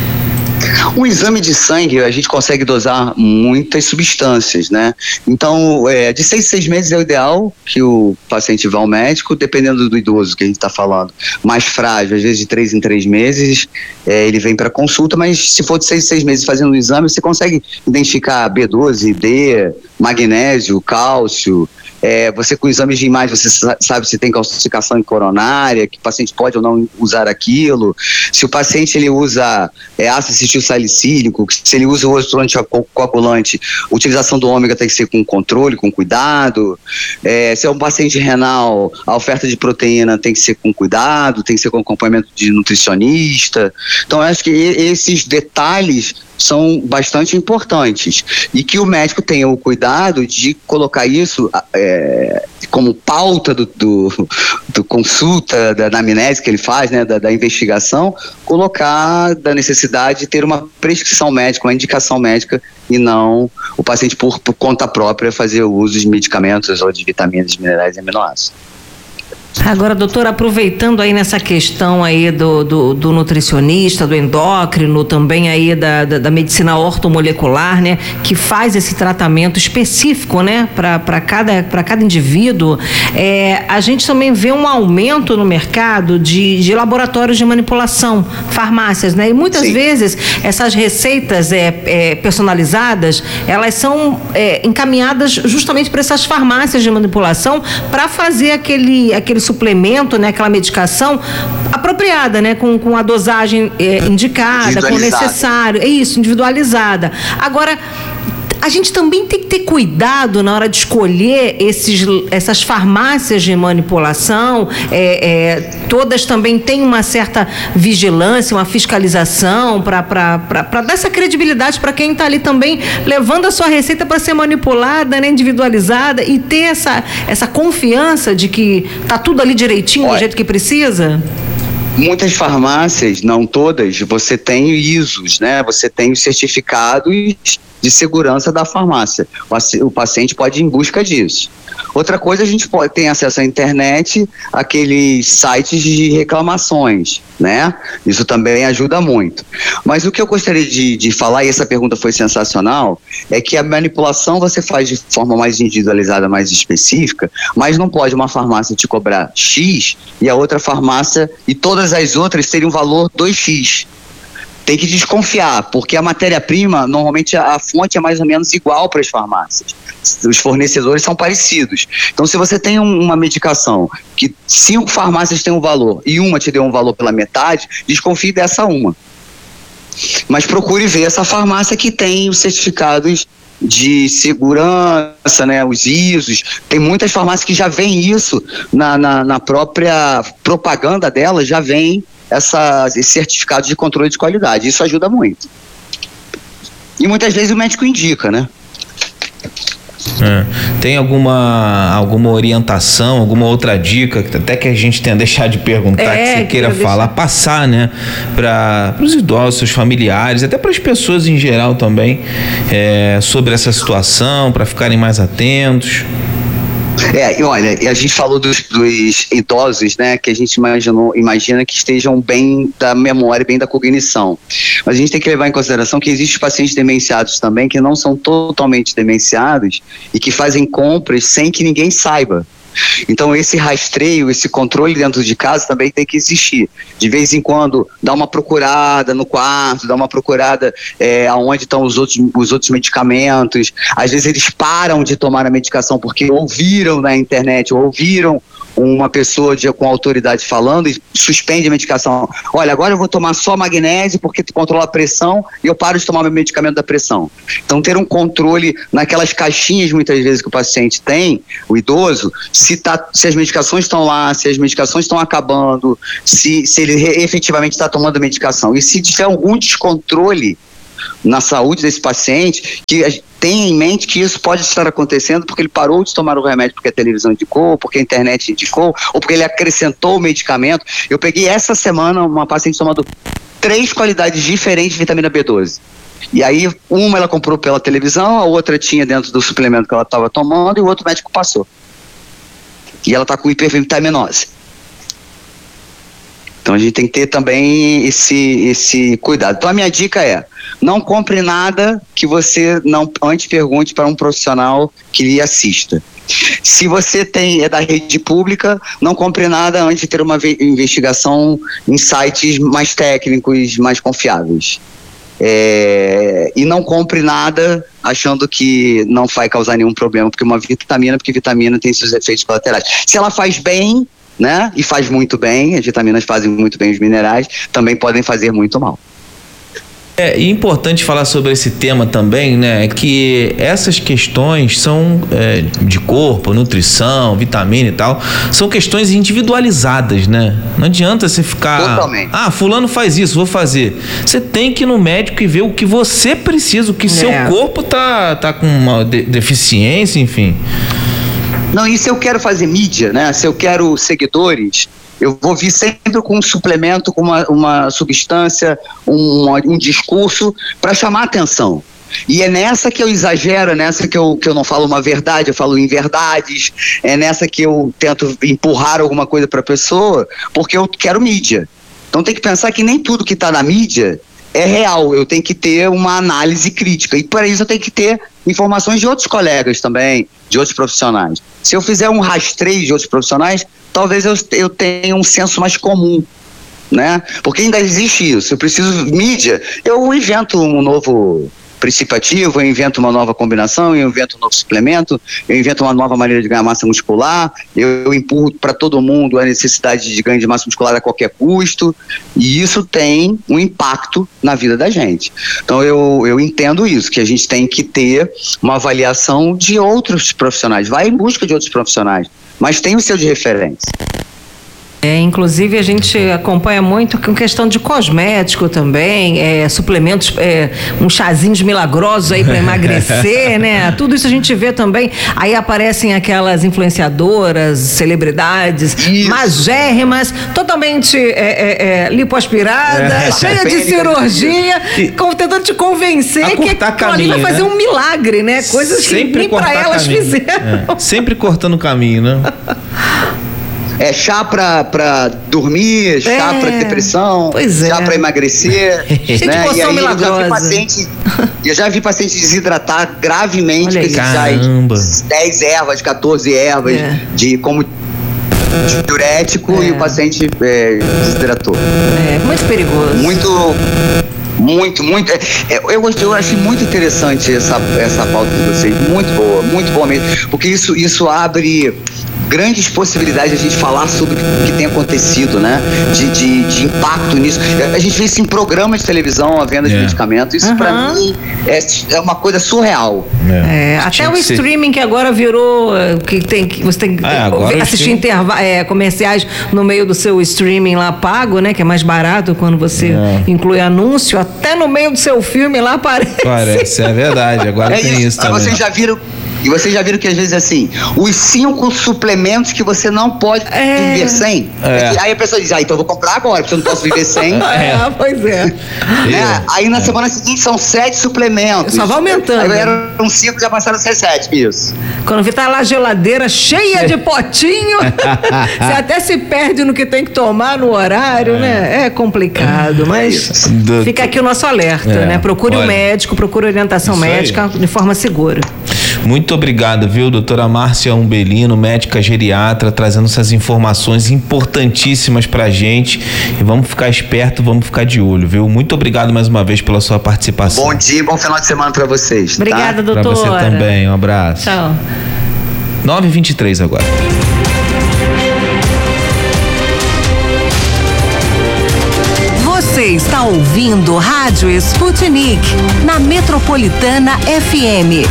Um exame de sangue, a gente consegue dosar muitas substâncias, né? Então, é, de seis em seis meses é o ideal que o paciente vá ao médico, dependendo do idoso que a gente está falando. Mais frágil, às vezes de três em três meses, é, ele vem para consulta, mas se for de seis em seis meses fazendo o exame, você consegue identificar B doze, D, magnésio, cálcio. É, você com exames de imagem, você sabe se tem calcificação coronária, que o paciente pode ou não usar aquilo, se o paciente ele usa é, ácido acetil salicílico, se ele usa o outro anticoagulante, a utilização do ômega tem que ser com controle, com cuidado, é, se é um paciente renal, a oferta de proteína tem que ser com cuidado, tem que ser com acompanhamento de nutricionista. Então eu acho que esses detalhes são bastante importantes e que o médico tenha o cuidado de colocar isso é, como pauta do, do, do consulta, da anamnese que ele faz, né, da, da investigação, colocar da necessidade de ter uma prescrição médica, uma indicação médica e não o paciente por, por conta própria fazer o uso de medicamentos ou de vitaminas, minerais e aminoácidos. Agora, doutora, aproveitando aí nessa questão aí do, do, do nutricionista, do endócrino, também aí da, da, da medicina ortomolecular, né, que faz esse tratamento específico, né, para cada, para cada indivíduo, é, a gente também vê um aumento no mercado de, de laboratórios de manipulação, farmácias, né, e muitas Sim. vezes essas receitas é, é, personalizadas, elas são é, encaminhadas justamente para essas farmácias de manipulação para fazer aquele, aquele suplemento, né, aquela medicação apropriada, né, com, com a dosagem é, indicada, com o necessário, é isso, individualizada. Agora, a gente também tem que ter cuidado na hora de escolher esses, essas farmácias de manipulação, é, é, todas também têm uma certa vigilância, uma fiscalização para dar essa credibilidade para quem está ali também levando a sua receita para ser manipulada, né, individualizada e ter essa, essa confiança de que está tudo ali direitinho, Olha, do jeito que precisa? Muitas farmácias, não todas, você tem I S Os, né? Você tem os certificados de segurança da farmácia. O paciente pode ir em busca disso. Outra coisa, a gente pode ter acesso à internet, aqueles sites de reclamações, né? Isso também ajuda muito. Mas o que eu gostaria de, de falar, e essa pergunta foi sensacional, é que a manipulação você faz de forma mais individualizada, mais específica, mas não pode uma farmácia te cobrar X e a outra farmácia e todas as outras terem um valor dois X. Tem que desconfiar, porque a matéria-prima, normalmente a, a fonte é mais ou menos igual para as farmácias. Os fornecedores são parecidos. Então, se você tem um, uma medicação que cinco farmácias têm um valor e uma te deu um valor pela metade, desconfie dessa uma. Mas procure ver essa farmácia que tem os certificados de segurança, né, os I S Os. Tem muitas farmácias que já vem isso na, na, na própria propaganda dela, já vem essa, esse certificado de controle de qualidade. Isso ajuda muito. E muitas vezes o médico indica, né? É. Tem alguma, alguma orientação, alguma outra dica, até que a gente tenha deixado de perguntar, é, que você queira falar, deixar. passar, né, para os idosos, seus familiares, até para as pessoas em geral também, é, sobre essa situação, para ficarem mais atentos? É, e olha, a gente falou dos, dos idosos, né, que a gente imaginou, imagina que estejam bem da memória, bem da cognição. Mas a gente tem que levar em consideração que existem pacientes demenciados também, que não são totalmente demenciados e que fazem compras sem que ninguém saiba. Então esse rastreio, esse controle dentro de casa também tem que existir. De vez em quando dá uma procurada no quarto, dá uma procurada é, aonde estão os outros, os outros medicamentos. Às vezes eles param de tomar a medicação porque ouviram na internet, ouviram uma pessoa de, com autoridade falando e suspende a medicação. Olha, agora eu vou tomar só magnésio porque controla a pressão e eu paro de tomar meu medicamento da pressão. Então ter um controle naquelas caixinhas muitas vezes que o paciente tem, o idoso, se, tá, se as medicações estão lá, se as medicações estão acabando, se, se ele efetivamente está tomando a medicação. E se tiver algum descontrole na saúde desse paciente, que tenha em mente que isso pode estar acontecendo porque ele parou de tomar o remédio porque a televisão indicou, porque a internet indicou, ou porque ele acrescentou o medicamento. Eu peguei essa semana uma paciente tomando três qualidades diferentes de vitamina B doze. E aí, uma ela comprou pela televisão, a outra tinha dentro do suplemento que ela estava tomando e o outro médico passou. E ela está com hipervitaminose. Então a gente tem que ter também esse, esse cuidado. Então a minha dica é, não compre nada que você não antes pergunte para um profissional que lhe assista. Se você tem, é da rede pública, não compre nada antes de ter uma investigação em sites mais técnicos, mais confiáveis. É, e não compre nada achando que não vai causar nenhum problema, porque uma vitamina, porque vitamina tem seus efeitos colaterais. Se ela faz bem, né, e faz muito bem, as vitaminas fazem muito bem, os minerais também podem fazer muito mal. É importante falar sobre esse tema também, né, que essas questões são é, de corpo, nutrição, vitamina e tal, são questões individualizadas, né? Não adianta você ficar, Totalmente. ah, fulano faz isso, vou fazer. Você tem que ir no médico e ver o que você precisa, o que é. seu corpo tá, tá com uma de- deficiência, enfim. Não, e se eu quero fazer mídia, né? Se eu quero seguidores, eu vou vir sempre com um suplemento, com uma, uma substância, um, um discurso para chamar atenção. E é nessa que eu exagero, é nessa que eu, que eu não falo uma verdade, eu falo inverdades, é nessa que eu tento empurrar alguma coisa para a pessoa, porque eu quero mídia. Então tem que pensar que nem tudo que está na mídia é real, eu tenho que ter uma análise crítica, e para isso eu tenho que ter informações de outros colegas também, de outros profissionais. Se eu fizer um rastreio de outros profissionais, talvez eu, eu tenha um senso mais comum, né? Porque ainda existe isso, eu preciso mídia, eu invento um novo princípio ativo, eu invento uma nova combinação, eu invento um novo suplemento, eu invento uma nova maneira de ganhar massa muscular, eu, eu empurro para todo mundo a necessidade de ganho de massa muscular a qualquer custo, e isso tem um impacto na vida da gente. Então eu, eu entendo isso, que a gente tem que ter uma avaliação de outros profissionais, vai em busca de outros profissionais, mas tem o seu de referência. É, inclusive a gente acompanha muito com questão de cosmético também, é, suplementos, é, uns chazinhos milagrosos aí para emagrecer, né? Tudo isso a gente vê também. Aí aparecem aquelas influenciadoras, celebridades, isso. magérrimas, totalmente é, é, é, lipoaspirada, é, cheia de cirurgia, e, tentando te convencer que aquilo ali vai fazer né? um milagre, né? Coisas Sempre que nem para elas caminho. fizeram. É. Sempre cortando o caminho, né? É chá pra, pra dormir, chá é, pra depressão, chá é. pra emagrecer. Cheio né? de poção e aí milagrosa. Eu já vi paciente, eu já vi paciente desidratar gravemente, que Caramba. dez ervas, catorze ervas, é. de como diurético é. e o paciente é, desidratou. É, muito perigoso. Muito... Muito, muito. É, eu, eu, eu achei muito interessante essa, essa pauta de vocês. Muito boa, muito boa mesmo. Porque isso, isso abre grandes possibilidades de a gente falar sobre o que tem acontecido, né? De, de, de impacto nisso. A gente vê isso em programas de televisão, a venda de é. medicamentos. Isso, uhum. pra mim, é, é uma coisa surreal. É. É, até o streaming que agora virou. Que tem, que você tem que ah, assistir interva- é, comerciais no meio do seu streaming lá pago, né? Que é mais barato quando você é. inclui anúncio. Até no meio do seu filme lá aparece. Parece, é verdade. Agora é tem isso, isso também. Vocês já viram. E vocês já viram que às vezes assim, os cinco suplementos que você não pode É. viver sem. É. Aí a pessoa diz, ah, então eu vou comprar agora, porque eu não posso viver sem. É, pois é. Né? Aí na semana seguinte são sete suplementos. Só vai aumentando. Aí eram cinco, já passaram a ser sete, isso. Quando vê tá lá a geladeira cheia de potinho, você até se perde no que tem que tomar no horário, é. né? É complicado, mas Do... fica aqui o nosso alerta, É, né? Procure o olha. um médico, procure orientação Isso médica aí. de forma segura. Muito obrigado, viu, doutora Márcia Umbelino, médica geriatra, trazendo essas informações importantíssimas pra gente. E vamos ficar esperto, vamos ficar de olho, viu? Muito obrigado mais uma vez pela sua participação. Bom dia, bom final de semana pra vocês. Obrigada, tá? Pra doutora. você também, um abraço. Tchau. nove e vinte e três agora. Você está ouvindo Rádio Sputnik, na Metropolitana F M.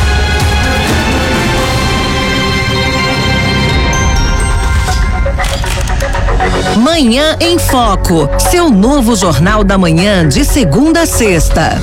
Manhã em Foco, seu novo jornal da manhã de segunda a sexta.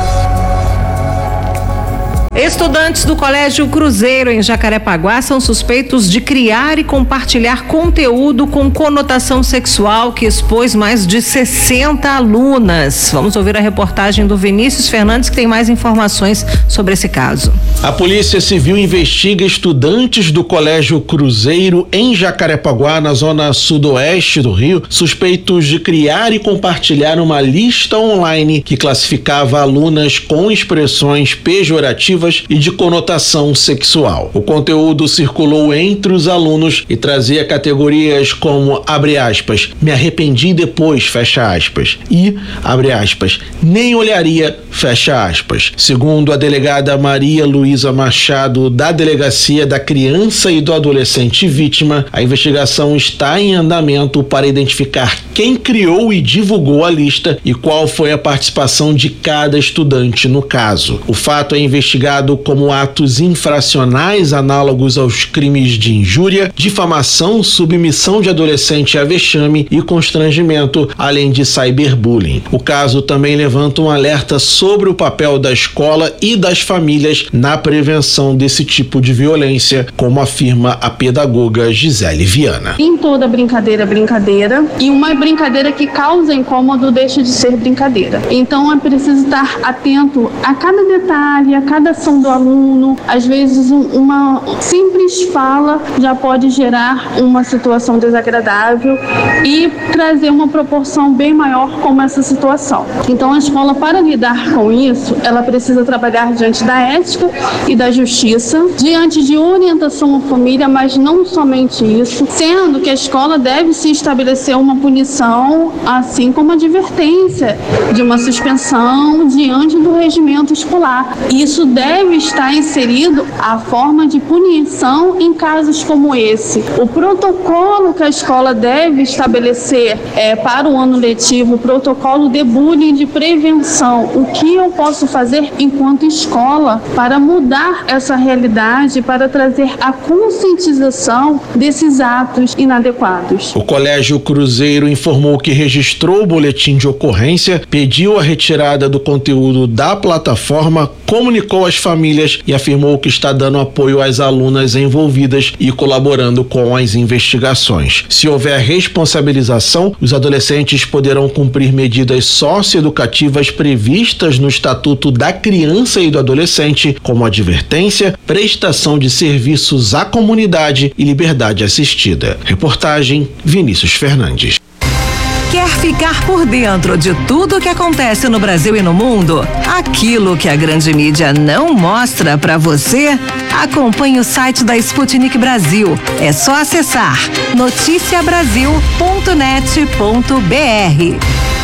Estudantes do Colégio Cruzeiro em Jacarepaguá são suspeitos de criar e compartilhar conteúdo com conotação sexual que expôs mais de sessenta alunas. Vamos ouvir a reportagem do Vinícius Fernandes, que tem mais informações sobre esse caso. A Polícia Civil investiga estudantes do Colégio Cruzeiro em Jacarepaguá, na zona sudoeste do Rio, suspeitos de criar e compartilhar uma lista online que classificava alunas com expressões pejorativas e de conotação sexual. O conteúdo circulou entre os alunos e trazia categorias como, abre aspas, me arrependi depois, fecha aspas, e, abre aspas, nem olharia, fecha aspas. Segundo a delegada Maria Luísa Machado, da Delegacia da Criança e do Adolescente Vítima, a investigação está em andamento para identificar quem criou e divulgou a lista e qual foi a participação de cada estudante no caso. O fato é investigado como atos infracionais análogos aos crimes de injúria, difamação, submissão de adolescente a vexame e constrangimento, além de cyberbullying. O caso também levanta um alerta sobre o papel da escola e das famílias na prevenção desse tipo de violência, como afirma a pedagoga Gisele Viana. Em toda brincadeira, brincadeira, e uma brincadeira que causa incômodo deixa de ser brincadeira. Então é preciso estar atento a cada detalhe, a cada ação do aluno. Às vezes um, uma simples fala já pode gerar uma situação desagradável e trazer uma proporção bem maior como essa situação. Então a escola, para lidar com isso, ela precisa trabalhar diante da ética e da justiça, diante de orientação à família, mas não somente isso, sendo que a escola deve se estabelecer uma punição, assim como a advertência de uma suspensão diante do regimento escolar. Isso deve deve estar inserido a forma de punição em casos como esse. O protocolo que a escola deve estabelecer é, para o ano letivo, o protocolo de bullying de prevenção. O que eu posso fazer enquanto escola para mudar essa realidade, para trazer a conscientização desses atos inadequados? O Colégio Cruzeiro informou que registrou o boletim de ocorrência, pediu a retirada do conteúdo da plataforma, comunicou às famílias e afirmou que está dando apoio às alunas envolvidas e colaborando com as investigações. Se houver responsabilização, os adolescentes poderão cumprir medidas socioeducativas previstas no Estatuto da Criança e do Adolescente, como advertência, prestação de serviços à comunidade e liberdade assistida. Reportagem Vinícius Fernandes. Quer ficar por dentro de tudo o que acontece no Brasil e no mundo? Aquilo que a grande mídia não mostra para você? Acompanhe o site da Sputnik Brasil. É só acessar noticia brasil ponto net ponto b r.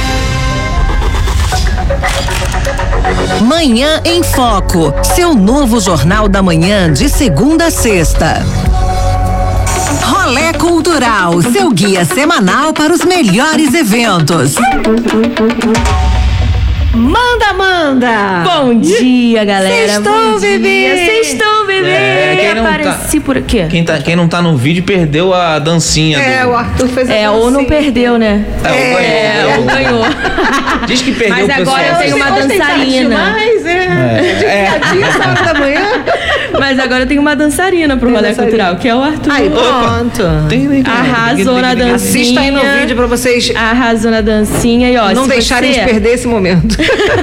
Manhã em Foco, seu novo jornal da manhã de segunda a sexta. Rolê Cultural, seu guia semanal para os melhores eventos. Manda, manda! Bom dia, galera. Sextou, bebê! Sextou, bebê! É, quem não Apareci tá, por aqui. Quem, tá, quem não tá no vídeo perdeu a dancinha. É, do... o Arthur fez a É, ou não dancinha. perdeu, né? É, ou ganhou. Diz que perdeu Mas o pessoal. agora eu tenho uma dançarina. Mas, é. É. Dia, essa hora da manhã. Mas agora eu tenho uma dançarina pro rolê cultural, que é o Arthur. Aí, pronto. Arrasou na dancinha. Assista aí no vídeo pra vocês. Arrasou na dancinha e ó, não deixarem você... de perder esse momento.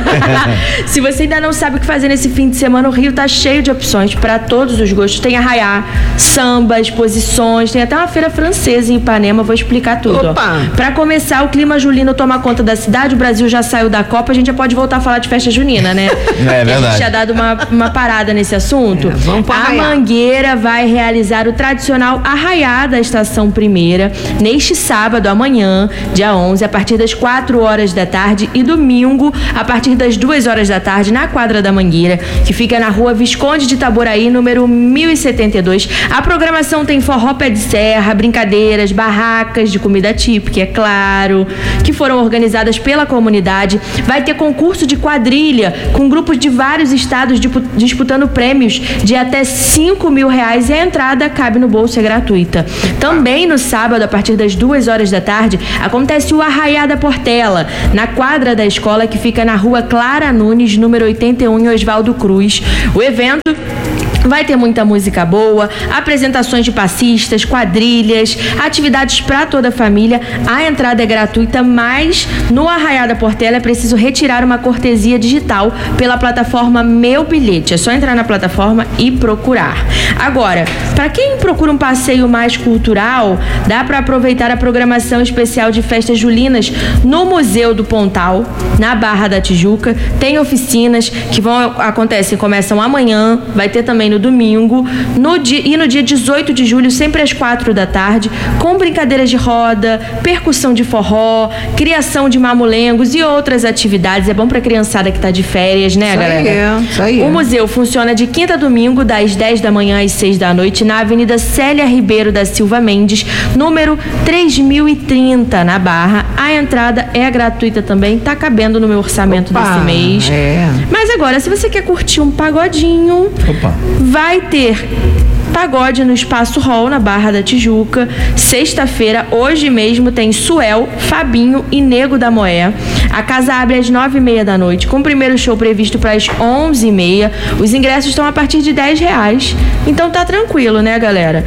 Se você ainda não sabe o que fazer nesse fim de semana, o Rio tá cheio de opções para todos os gostos. Tem arraiá, samba, exposições, tem até uma feira francesa em Ipanema, vou explicar tudo. Opa! Para começar, o clima julino toma conta da cidade, o Brasil já saiu da Copa, a gente já pode voltar a falar de festa junina, né? É verdade. A gente já dado uma, uma parada nesse assunto. É, vamos pro a arraiá. Mangueira vai realizar o tradicional arraiá da Estação Primeira neste sábado, amanhã, dia onze, a partir das quatro horas da tarde e domingo, a partir das duas horas da tarde, na quadra da Mangueira, que fica na rua Visconde de Itaboraí, número mil e setenta e dois. A programação tem forró pé de serra, brincadeiras, barracas de comida típica, é claro, que foram organizadas pela comunidade. Vai ter concurso de quadrilha, com grupos de vários estados disputando prêmios de até cinco mil reais e a entrada cabe no bolso, é gratuita. Também no sábado, a partir das duas horas da tarde, acontece o Arraiá da Portela, na quadra da escola que fica na rua Clara Nunes, número oitenta e um, em Oswaldo Cruz. O evento vai ter muita música boa, apresentações de passistas, quadrilhas, atividades para toda a família. A entrada é gratuita, mas no Arraiá da Portela é preciso retirar uma cortesia digital pela plataforma Meu Bilhete. É só entrar na plataforma e procurar. Agora, para quem procura um passeio mais cultural, dá para aproveitar a programação especial de festas julinas no Museu do Pontal, na Barra da Tijuca. Tem oficinas que vão acontecem, começam amanhã, vai ter também no domingo, no dia, e no dia dezoito de julho, sempre às quatro da tarde, com brincadeiras de roda, percussão de forró, criação de mamulengos e outras atividades. É bom pra criançada que tá de férias, né, Isso galera? aí, isso aí. O museu funciona de quinta a domingo, das dez da manhã às seis da noite, na Avenida Célia Ribeiro da Silva Mendes, número três mil e trinta, na Barra. A entrada é gratuita também, tá cabendo no meu orçamento Opa, desse mês. é. Mas agora, se você quer curtir um pagodinho, Opa. vai ter pagode no Espaço Hall, na Barra da Tijuca. Sexta-feira, hoje mesmo, tem Suel, Fabinho e Nego da Moé. A casa abre às nove e meia da noite, com o primeiro show previsto para as onze e meia. Os ingressos estão a partir de dez reais. Então tá tranquilo, né, galera?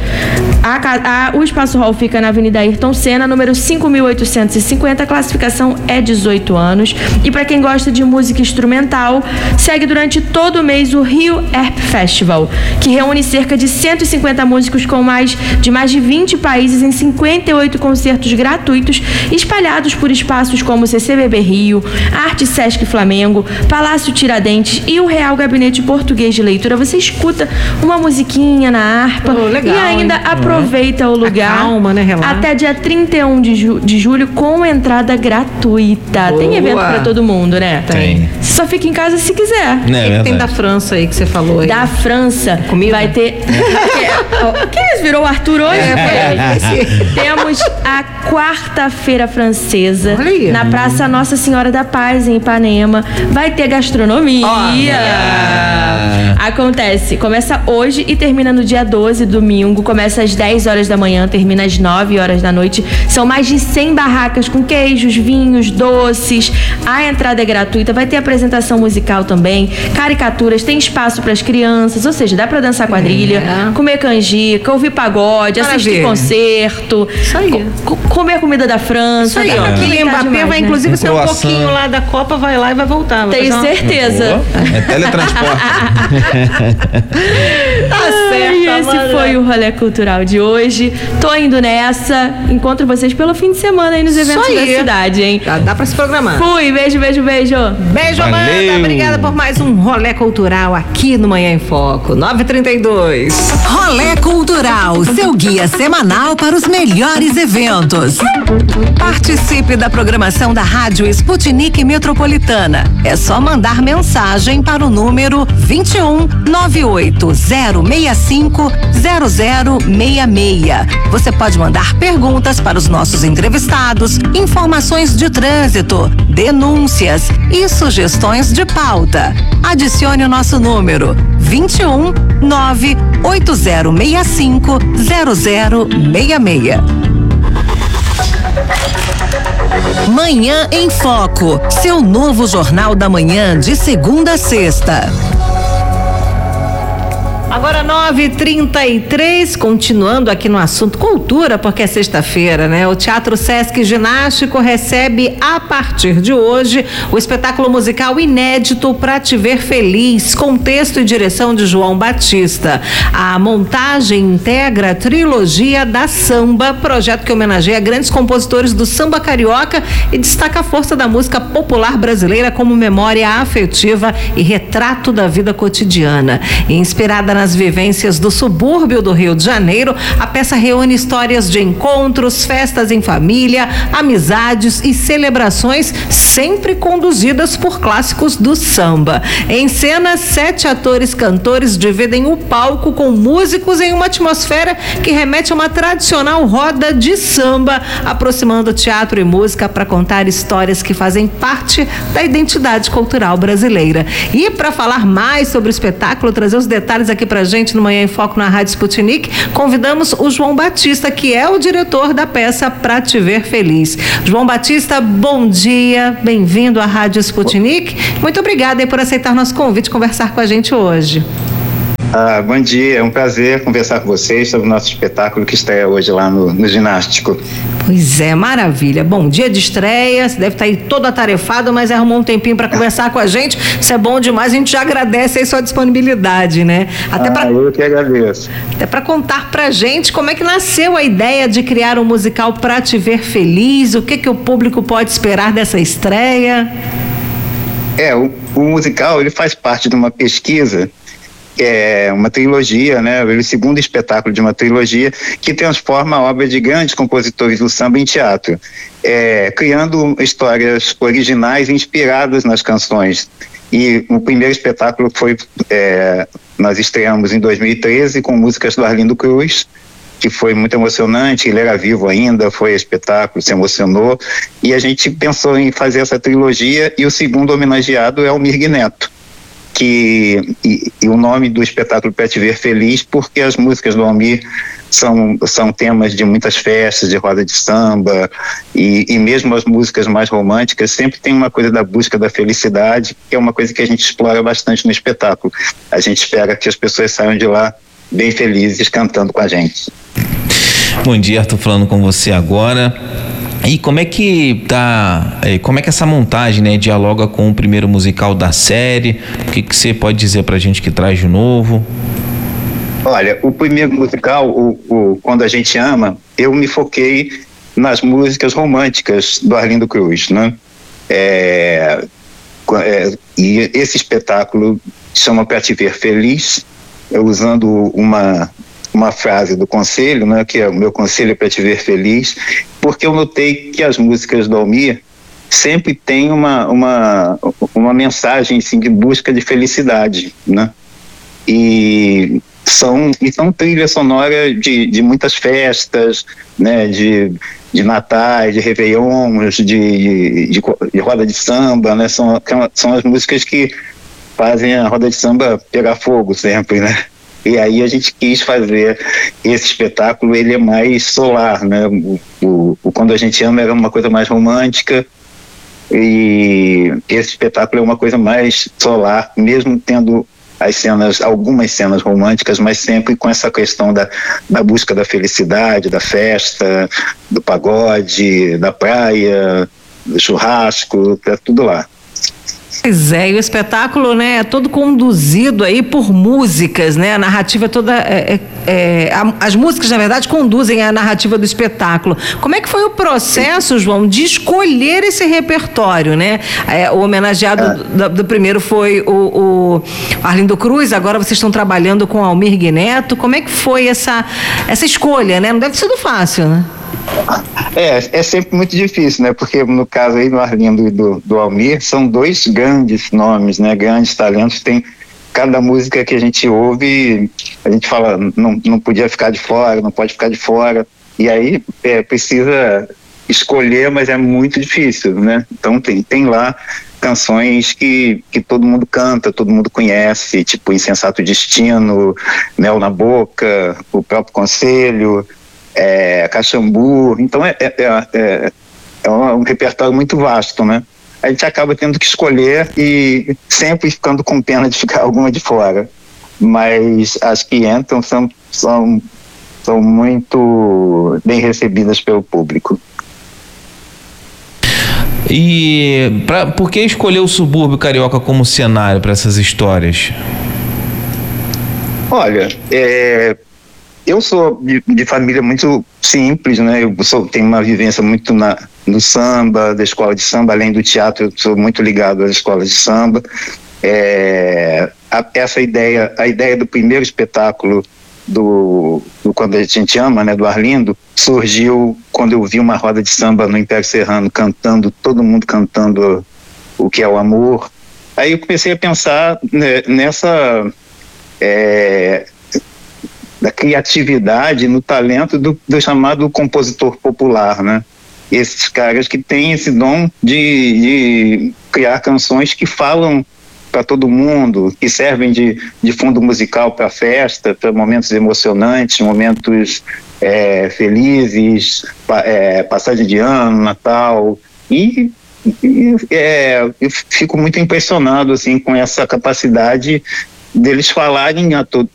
A, a, o Espaço Hall fica na Avenida Ayrton Senna, número cinco mil oitocentos e cinquenta. A classificação é dezoito anos. E para quem gosta de música instrumental, segue durante todo o mês o Rio Herp Festival, que reúne cerca de cento e cinquenta músicos com mais de mais de vinte países em cinquenta e oito concertos gratuitos espalhados por espaços como o C C B B Rio, Arte Sesc Flamengo, Palácio Tiradentes e o Real Gabinete Português de Leitura. Você escuta uma musiquinha na harpa Oh, legal, e ainda hein? aproveita o lugar. Acalma, né? Relaxa. Até dia trinta e um de, ju- de julho com entrada gratuita. Boa. Tem evento pra todo mundo, né? Tem. Você só fica em casa se quiser. É O que tem verdade. da França aí que você falou aí? Da França Comida? vai ter. Quem virou o Arthur hoje? É, foi. Temos a quarta-feira francesa Olha aí. na Praça Nossa Senhora da Paz, em Ipanema. Vai ter gastronomia. Acontece, começa hoje e termina no dia doze, domingo. Começa às dez horas da manhã, termina às nove horas da noite. São mais de cem barracas com queijos, vinhos, doces. A entrada é gratuita. Vai ter apresentação musical também, caricaturas, tem espaço para as crianças, ou seja, dá para dançar quadrilha, É. comer canjica, ouvir pagode, assistir Maravilha. concerto, Isso aí. co- co- comer comida da França. Isso aí, Dá pra ó. aproveitar O Mbappé demais, vai né? inclusive Um sair um croissant. pouquinho lá da Copa, vai lá e vai voltar. Vai Tenho fazer uma- certeza. É teletransporte. Tá certo, Ai, esse Amanda. foi o Rolê Cultural de hoje. Tô indo nessa. Encontro vocês pelo fim de semana aí nos Isso eventos da aí. cidade, hein? Já dá pra se programar. Fui, beijo, beijo, beijo. Beijo, Amanda. Valeu. Obrigada por mais um Rolê Cultural aqui no Manhã em Foco. nove e trinta e dois. Rolê Cultural, seu guia semanal para os melhores eventos. Participe da programação da Rádio Sputnik Metropolitana. É só mandar mensagem para o número vinte e um nove oito zero seis cinco zero zero seis seis. Você pode mandar perguntas para os nossos entrevistados, informações de trânsito, denúncias e sugestões de pauta. Adicione o nosso número vinte e um nove oito zero seis cinco zero zero seis seis. Manhã em Foco, seu novo jornal da manhã de segunda a sexta. Agora nove e trinta e três, continuando aqui no assunto cultura, porque é sexta-feira, né? O Teatro Sesc Ginástico recebe a partir de hoje o espetáculo musical inédito Pra Te Ver Feliz, com texto e direção de João Batista. A montagem integra a trilogia da samba, projeto que homenageia grandes compositores do samba carioca e destaca a força da música popular brasileira como memória afetiva e retrato da vida cotidiana. Inspirada nas vivências do subúrbio do Rio de Janeiro, a peça reúne histórias de encontros, festas em família, amizades e celebrações, sempre conduzidas por clássicos do samba. Em cena, sete atores cantores dividem o palco com músicos em uma atmosfera que remete a uma tradicional roda de samba, aproximando teatro e música para contar histórias que fazem parte da identidade cultural brasileira. E para falar mais sobre o espetáculo, trazer os detalhes aqui pra gente no Manhã em Foco na Rádio Sputnik, convidamos o João Batista, que é o diretor da peça Pra Te Ver Feliz. João Batista, bom dia, bem-vindo à Rádio Sputnik. Muito obrigada aí por aceitar nosso convite e conversar com a gente hoje. Ah, bom dia, é um prazer conversar com vocês sobre o nosso espetáculo que estreia hoje lá no, no Ginástico. Pois é, maravilha. Bom, dia de estreia, você deve estar aí todo atarefado, mas arrumou um tempinho para conversar com a gente. Isso é bom demais, a gente já agradece aí sua disponibilidade, né? Até ah, pra, eu que agradeço. Até para contar pra gente como é que nasceu a ideia de criar um musical Pra Te Ver Feliz, o que que o público pode esperar dessa estreia? É, o, o musical, ele faz parte de uma pesquisa, é uma trilogia, né? O segundo espetáculo de uma trilogia que transforma a obra de grandes compositores do samba em teatro, é, criando histórias originais inspiradas nas canções. E o primeiro espetáculo foi, é, nós estreamos em dois mil e treze com músicas do Arlindo Cruz, que foi muito emocionante, ele era vivo ainda, foi espetáculo, se emocionou, e a gente pensou em fazer essa trilogia, e o segundo homenageado é o Mir Neto. Que, e, e o nome do espetáculo Pra Te Ver Feliz, porque as músicas do Almir são, são temas de muitas festas, de roda de samba, e, e mesmo as músicas mais românticas sempre tem uma coisa da busca da felicidade, que é uma coisa que a gente explora bastante no espetáculo. A gente espera que as pessoas saiam de lá bem felizes cantando com a gente. Bom dia, estou falando com você agora. E como é que tá, como é que essa montagem, né, dialoga com o primeiro musical da série? O que que você pode dizer pra gente que traz de novo? Olha, o primeiro musical, o, o Quando a Gente Ama, eu me foquei nas músicas românticas do Arlindo Cruz, né? É, é, e esse espetáculo chama Pra Te Ver Feliz, usando uma uma frase do conselho, né, que é o meu conselho é para te ver feliz, porque eu notei que as músicas do Almir sempre têm uma, uma, uma mensagem assim, de busca de felicidade, né? E são, e são trilha sonora de, de muitas festas, né, de, de natais, de réveillons, de, de, de, de roda de samba, né? São, são as músicas que fazem a roda de samba pegar fogo sempre, né? E aí a gente quis fazer esse espetáculo, ele é mais solar, né? O, o, o Quando a Gente Ama era uma coisa mais romântica e esse espetáculo é uma coisa mais solar, mesmo tendo as cenas, algumas cenas românticas, mas sempre com essa questão da, da busca da felicidade, da festa, do pagode, da praia, do churrasco, tá tudo lá. Pois é, e o espetáculo, né, é todo conduzido aí por músicas, né, a narrativa toda, é, é, a, as músicas, na verdade, conduzem a narrativa do espetáculo. Como é que foi o processo, João, de escolher esse repertório, né? É, o homenageado é. do, do primeiro foi o, o Arlindo Cruz, agora vocês estão trabalhando com Almir Neto. Como é que foi essa, essa escolha, né? Não deve ter sido fácil, né? É, é sempre muito difícil, né? Porque no caso aí do Arlindo e do, do Almir, são dois grandes nomes, né? Grandes talentos. Tem cada música que a gente ouve, a gente fala, não, não podia ficar de fora, não pode ficar de fora. E aí é, precisa escolher, mas é muito difícil, né? Então tem, tem lá canções que, que todo mundo canta, todo mundo conhece, tipo Insensato Destino, Mel na Boca, o próprio Conselho, é, Caxambu. Então é, é, é, é um repertório muito vasto, né? A gente acaba tendo que escolher e sempre ficando com pena de ficar alguma de fora. mas as que entram são, são, são muito bem recebidas pelo público. E pra, por que escolher o subúrbio carioca como cenário para essas histórias? Olha, é, eu sou de, de família muito simples, né? Eu sou, tenho uma vivência muito na, no samba, da escola de samba, além do teatro, eu sou muito ligado às escolas de samba. É, a, essa ideia, a ideia do primeiro espetáculo do, do Quando a Gente Ama, né, do Arlindo, surgiu quando eu vi uma roda de samba no Império Serrano cantando, todo mundo cantando o que é o amor. Aí eu comecei a pensar, né, nessa é, da criatividade, no talento do, do chamado compositor popular, né? Esses caras que têm esse dom de, de criar canções que falam para todo mundo, que servem de, de fundo musical para festa, para momentos emocionantes, momentos é, felizes, pa, é, passagem de ano, Natal, e, e é, eu fico muito impressionado assim com essa capacidade deles falarem a to,